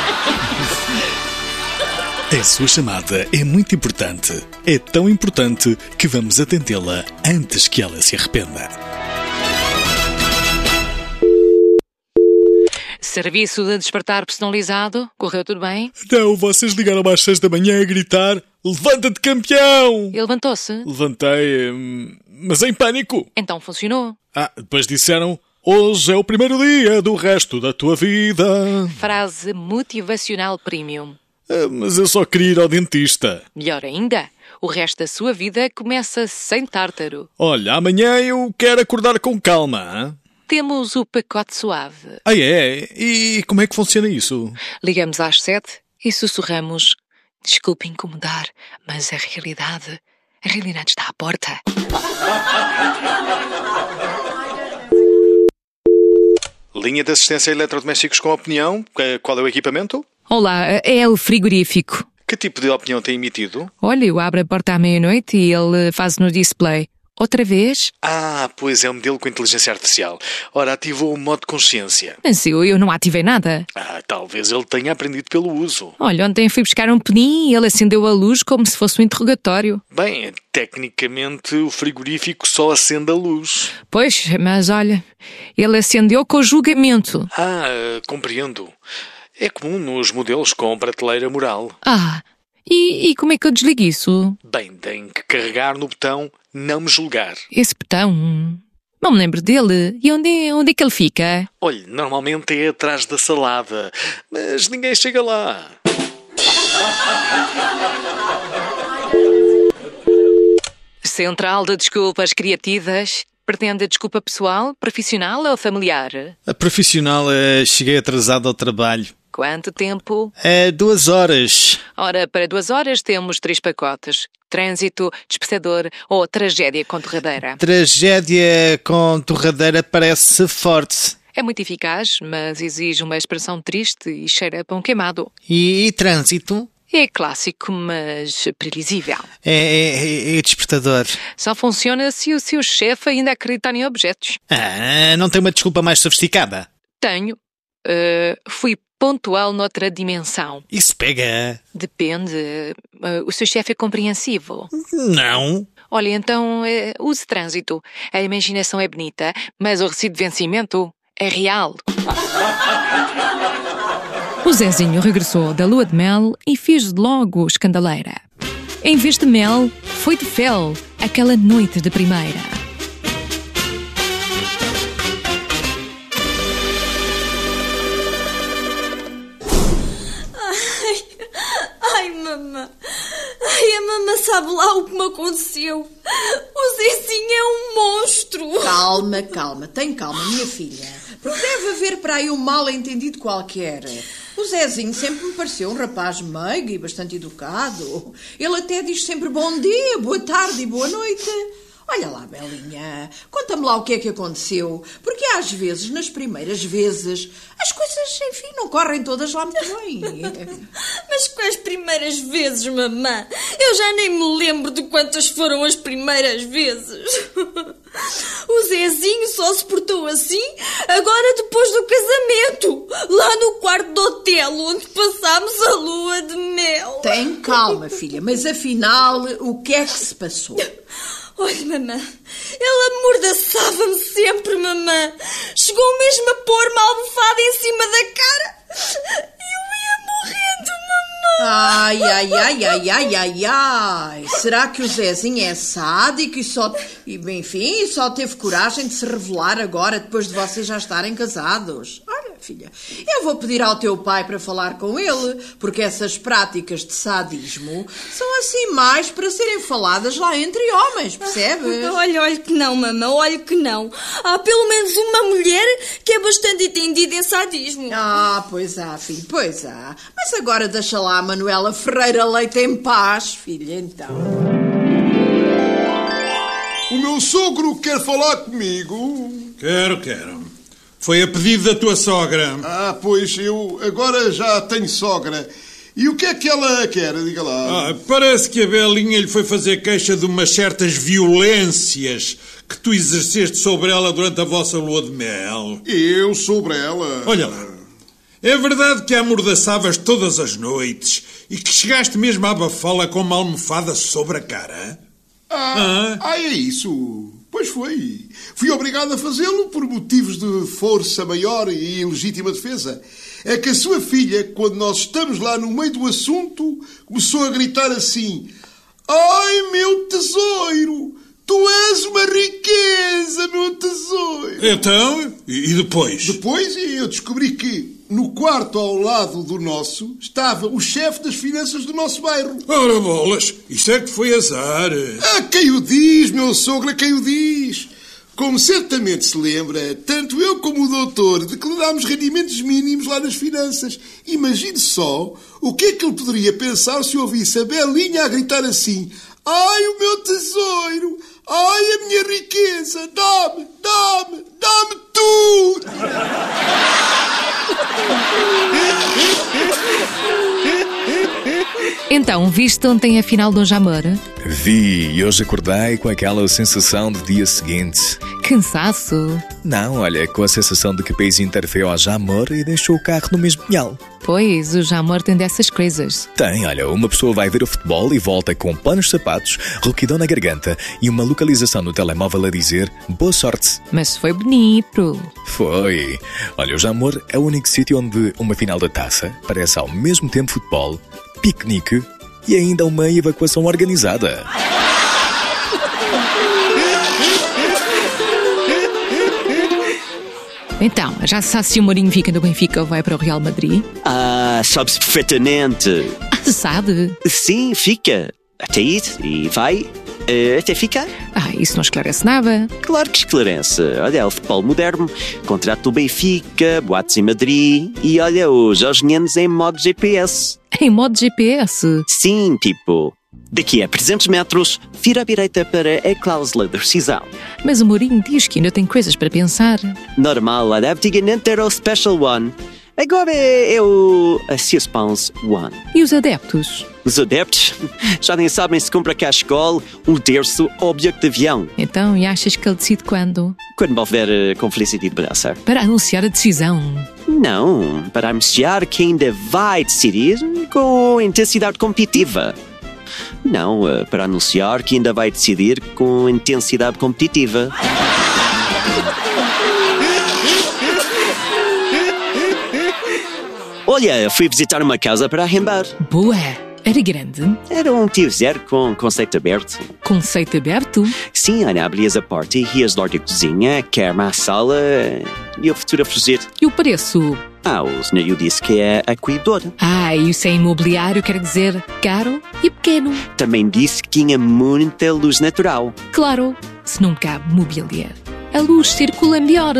A sua chamada é muito importante. É tão importante que vamos atendê-la antes que ela se arrependa. Serviço de despertar personalizado. Correu tudo bem? Não, vocês ligaram às seis da manhã a gritar: levanta-te, campeão! Ele levantou-se? Levantei, mas em pânico. Então funcionou. Ah, depois disseram: hoje é o primeiro dia do resto da tua vida. Frase motivacional premium. Ah, mas eu só queria ir ao dentista. Melhor ainda, o resto da sua vida começa sem tártaro. Olha, amanhã eu quero acordar com calma, hein? Temos o pacote suave. Ah, é? E como é que funciona isso? Ligamos às sete e sussurramos: desculpe incomodar, mas a realidade, a realidade está à porta. Linha de assistência a eletrodomésticos com opinião. Qual é o equipamento? Olá, é o frigorífico. Que tipo de opinião tem emitido? Olha, eu abro a porta à meia-noite e ele faz no display. Outra vez? Ah, pois é um modelo com inteligência artificial. Ora, ativou o modo de consciência. Mas eu, eu não ativei nada. Ah, talvez ele tenha aprendido pelo uso. Olha, ontem fui buscar um pudim e ele acendeu a luz como se fosse um interrogatório. Bem, tecnicamente o frigorífico só acende a luz. Pois, mas olha, ele acendeu com o julgamento. Ah, compreendo. É comum nos modelos com prateleira mural. Ah, e, e como é que eu desligo isso? Bem, tem que carregar no botão não me julgar. Esse botão? Não me lembro dele. E onde é, onde é que ele fica? Olha, normalmente é atrás da salada, mas ninguém chega lá. Central de Desculpas Criativas. Pretende desculpa pessoal, profissional ou familiar? A profissional, uh, cheguei atrasado ao trabalho. Quanto tempo? É duas horas. Ora, para duas horas temos três pacotes. Trânsito, despeçador ou tragédia com torradeira. Tragédia com torradeira parece forte. É muito eficaz, mas exige uma expressão triste e cheira a pão queimado. E, e trânsito? É clássico, mas previsível. É, é, é despertador. Só funciona se o seu chefe ainda acreditar em objetos. Ah, não tem uma desculpa mais sofisticada? Tenho. Uh, fui pontual noutra dimensão. Isso pega. Depende. Uh, o seu chefe é compreensivo? Não. Olha, então uh, use trânsito. A imaginação é bonita, mas o recibo de vencimento é real. O Zezinho regressou da lua de mel e fez logo escandaleira. Em vez de mel, foi de fel, aquela noite de primeira. Ai, ai, mamã. Ai, a mamã sabe lá o que me aconteceu. O Zezinho é um monstro. Calma, calma, tem calma, minha filha. Porque deve haver para aí um mal-entendido qualquer. O Zezinho sempre me pareceu um rapaz meigo e bastante educado. Ele até diz sempre bom dia, boa tarde e boa noite. Olha lá, Belinha, conta-me lá o que é que aconteceu. Porque às vezes, nas primeiras vezes, as coisas, enfim, não correm todas lá muito bem. Mas com as primeiras vezes, mamã, eu já nem me lembro de quantas foram as primeiras vezes. O Zezinho só se portou assim agora depois do casamento, lá no quarto do hotel onde passámos a lua de mel. Tem calma, filha, mas afinal, o que é que se passou? Olha, mamã, ele amordaçava-me sempre, mamã. Chegou mesmo a pôr uma almofada em cima da cara e eu ia morrendo, mamã. Ai, ai, ai, ai, ai, ai, ai. Será que o Zezinho é sádico e só, e, enfim, só teve coragem de se revelar agora, depois de vocês já estarem casados? Olha, filha. Eu vou pedir ao teu pai para falar com ele, porque essas práticas de sadismo são assim mais para serem faladas lá entre homens, percebes? Olha, olha que não, mamã, olha que não. Há pelo menos uma mulher que é bastante entendida em sadismo. Ah, pois há, filho, pois há. Mas agora deixa lá a Manuela Ferreira Leite em paz, filha, então. O meu sogro quer falar comigo? Quero, quero. Foi a pedido da tua sogra. Ah, pois eu agora já tenho sogra. E o que é que ela quer? Diga lá. Ah, parece que a Belinha lhe foi fazer queixa de umas certas violências que tu exerceste sobre ela durante a vossa lua de mel. Eu sobre ela? Olha lá. É verdade que a amordaçavas todas as noites e que chegaste mesmo a abafá-la com uma almofada sobre a cara? Ah, ah. ah, é isso. Pois foi. Fui obrigado a fazê-lo por motivos de força maior e legítima defesa. É que a sua filha, quando nós estamos lá no meio do assunto, começou a gritar assim: ai, meu tesouro! Tu és uma riqueza, meu tesouro! Então, e depois? Depois eu descobri que no quarto ao lado do nosso estava o chefe das finanças do nosso bairro. Ora bolas, isso é que foi azar. Ah, quem o diz, meu sogro, quem o diz? Como certamente se lembra, tanto eu como o doutor declarámos rendimentos mínimos lá nas finanças. Imagine só o que é que ele poderia pensar se ouvisse a Belinha a gritar assim: ai, o meu tesouro! Ai, a minha riqueza! Dá-me, dá-me, dá-me tudo! Então, viste ontem a final do Jamor? Vi, e hoje acordei com aquela sensação de dia seguinte. Cansaço? Não, olha, com a sensação de que o país inteiro veio ao Jamor e deixou o carro no mesmo pinhal. Pois, o Jamor tem dessas coisas. Tem, olha, uma pessoa vai ver o futebol e volta com panos de sapatos, rouquidão na garganta e uma localização no telemóvel a dizer boa sorte. Mas foi bonito. Foi. Olha, o Jamor é o único sítio onde uma final da taça parece ao mesmo tempo futebol, piquenique e ainda uma evacuação organizada. Então, já sabe se o Mourinho fica no Benfica ou vai para o Real Madrid? Ah, sabe-se perfeitamente. Ah, sabe? Sim, fica. Até ir e vai. Uh, até ficar. Ah, isso não esclarece nada. Claro que esclarece. Olha, é o futebol moderno, contrato do Benfica, boatos em Madrid e olha, os argenianos em modo G P S. Em modo G P S? Sim, tipo, daqui a trezentos metros, vira à direita para a cláusula de rescisão. Mas o Mourinho diz que ainda tem coisas para pensar. Normal, olha, antigamente era o Special One. Agora é o a Suspense One. E os adeptos? Os adeptos já nem sabem se compra cá a escola, um terço ou bilhete de avião. Então, e achas que ele decide quando? Quando houver uh, conferência de imprensa. Para anunciar a decisão? Não, para anunciar que ainda vai decidir com intensidade competitiva. Não, uh, para anunciar que ainda vai decidir com intensidade competitiva. Olha, fui visitar uma casa para arrendar. Boa! Era grande? Era um tio zero com conceito aberto. Conceito aberto? Sim, olha, abrias a porta e ias logo à cozinha, cama à sala e o futuro a fazer. E o preço? Ah, o senhor disse que é acolhedor. Ah, e isso é imobiliário, quer dizer caro e pequeno. Também disse que tinha muita luz natural. Claro, se não cabe mobília, a luz circula melhor.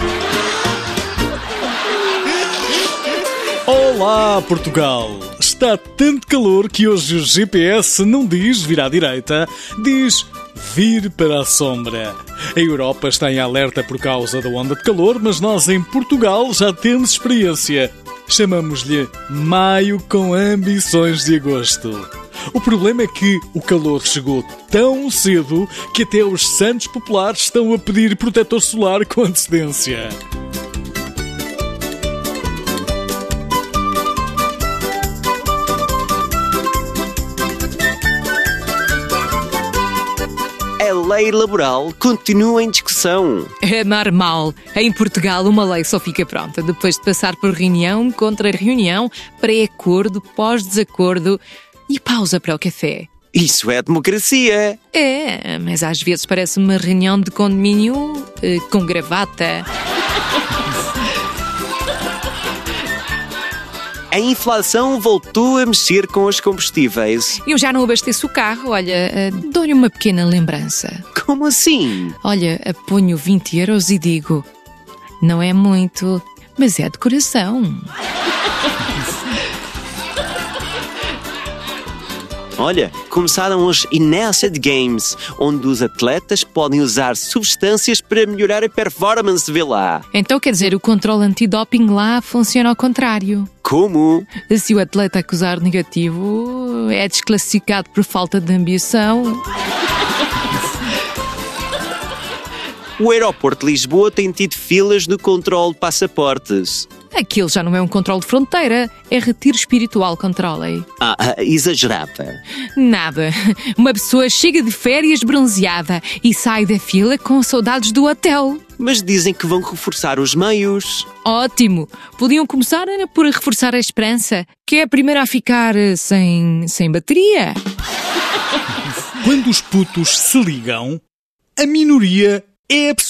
Olá, Portugal! Está tanto calor que hoje o G P S não diz vir à direita, diz vir para a sombra. A Europa está em alerta por causa da onda de calor, mas nós em Portugal já temos experiência. Chamamos-lhe Maio com ambições de agosto. O problema é que o calor chegou tão cedo que até os santos populares estão a pedir protetor solar com antecedência. A lei laboral continua em discussão. É normal. Em Portugal, uma lei só fica pronta depois de passar por reunião, contra-reunião, pré-acordo, pós-desacordo e pausa para o café. Isso é democracia. É, mas às vezes parece uma reunião de condomínio eh, com gravata. A inflação voltou a mexer com os combustíveis. Eu já não abasteço o carro, olha, uh, dou-lhe uma pequena lembrança. Como assim? Olha, ponho vinte euros e digo, não é muito, mas é de coração. Olha, começaram os Inerted Games, onde os atletas podem usar substâncias para melhorar a performance, vê lá. Então quer dizer, o controle antidoping lá funciona ao contrário. Como? Se o atleta acusar negativo, é desclassificado por falta de ambição. O aeroporto de Lisboa tem tido filas no controle de passaportes. Aquilo já não é um controle de fronteira, é retiro espiritual controle. Ah, exagerava. Nada. Uma pessoa chega de férias bronzeada e sai da fila com saudades do hotel. Mas dizem que vão reforçar os meios. Ótimo. Podiam começar por reforçar a esperança, que é a primeira a ficar sem, sem bateria. Quando os putos se ligam, a minoria é absurda.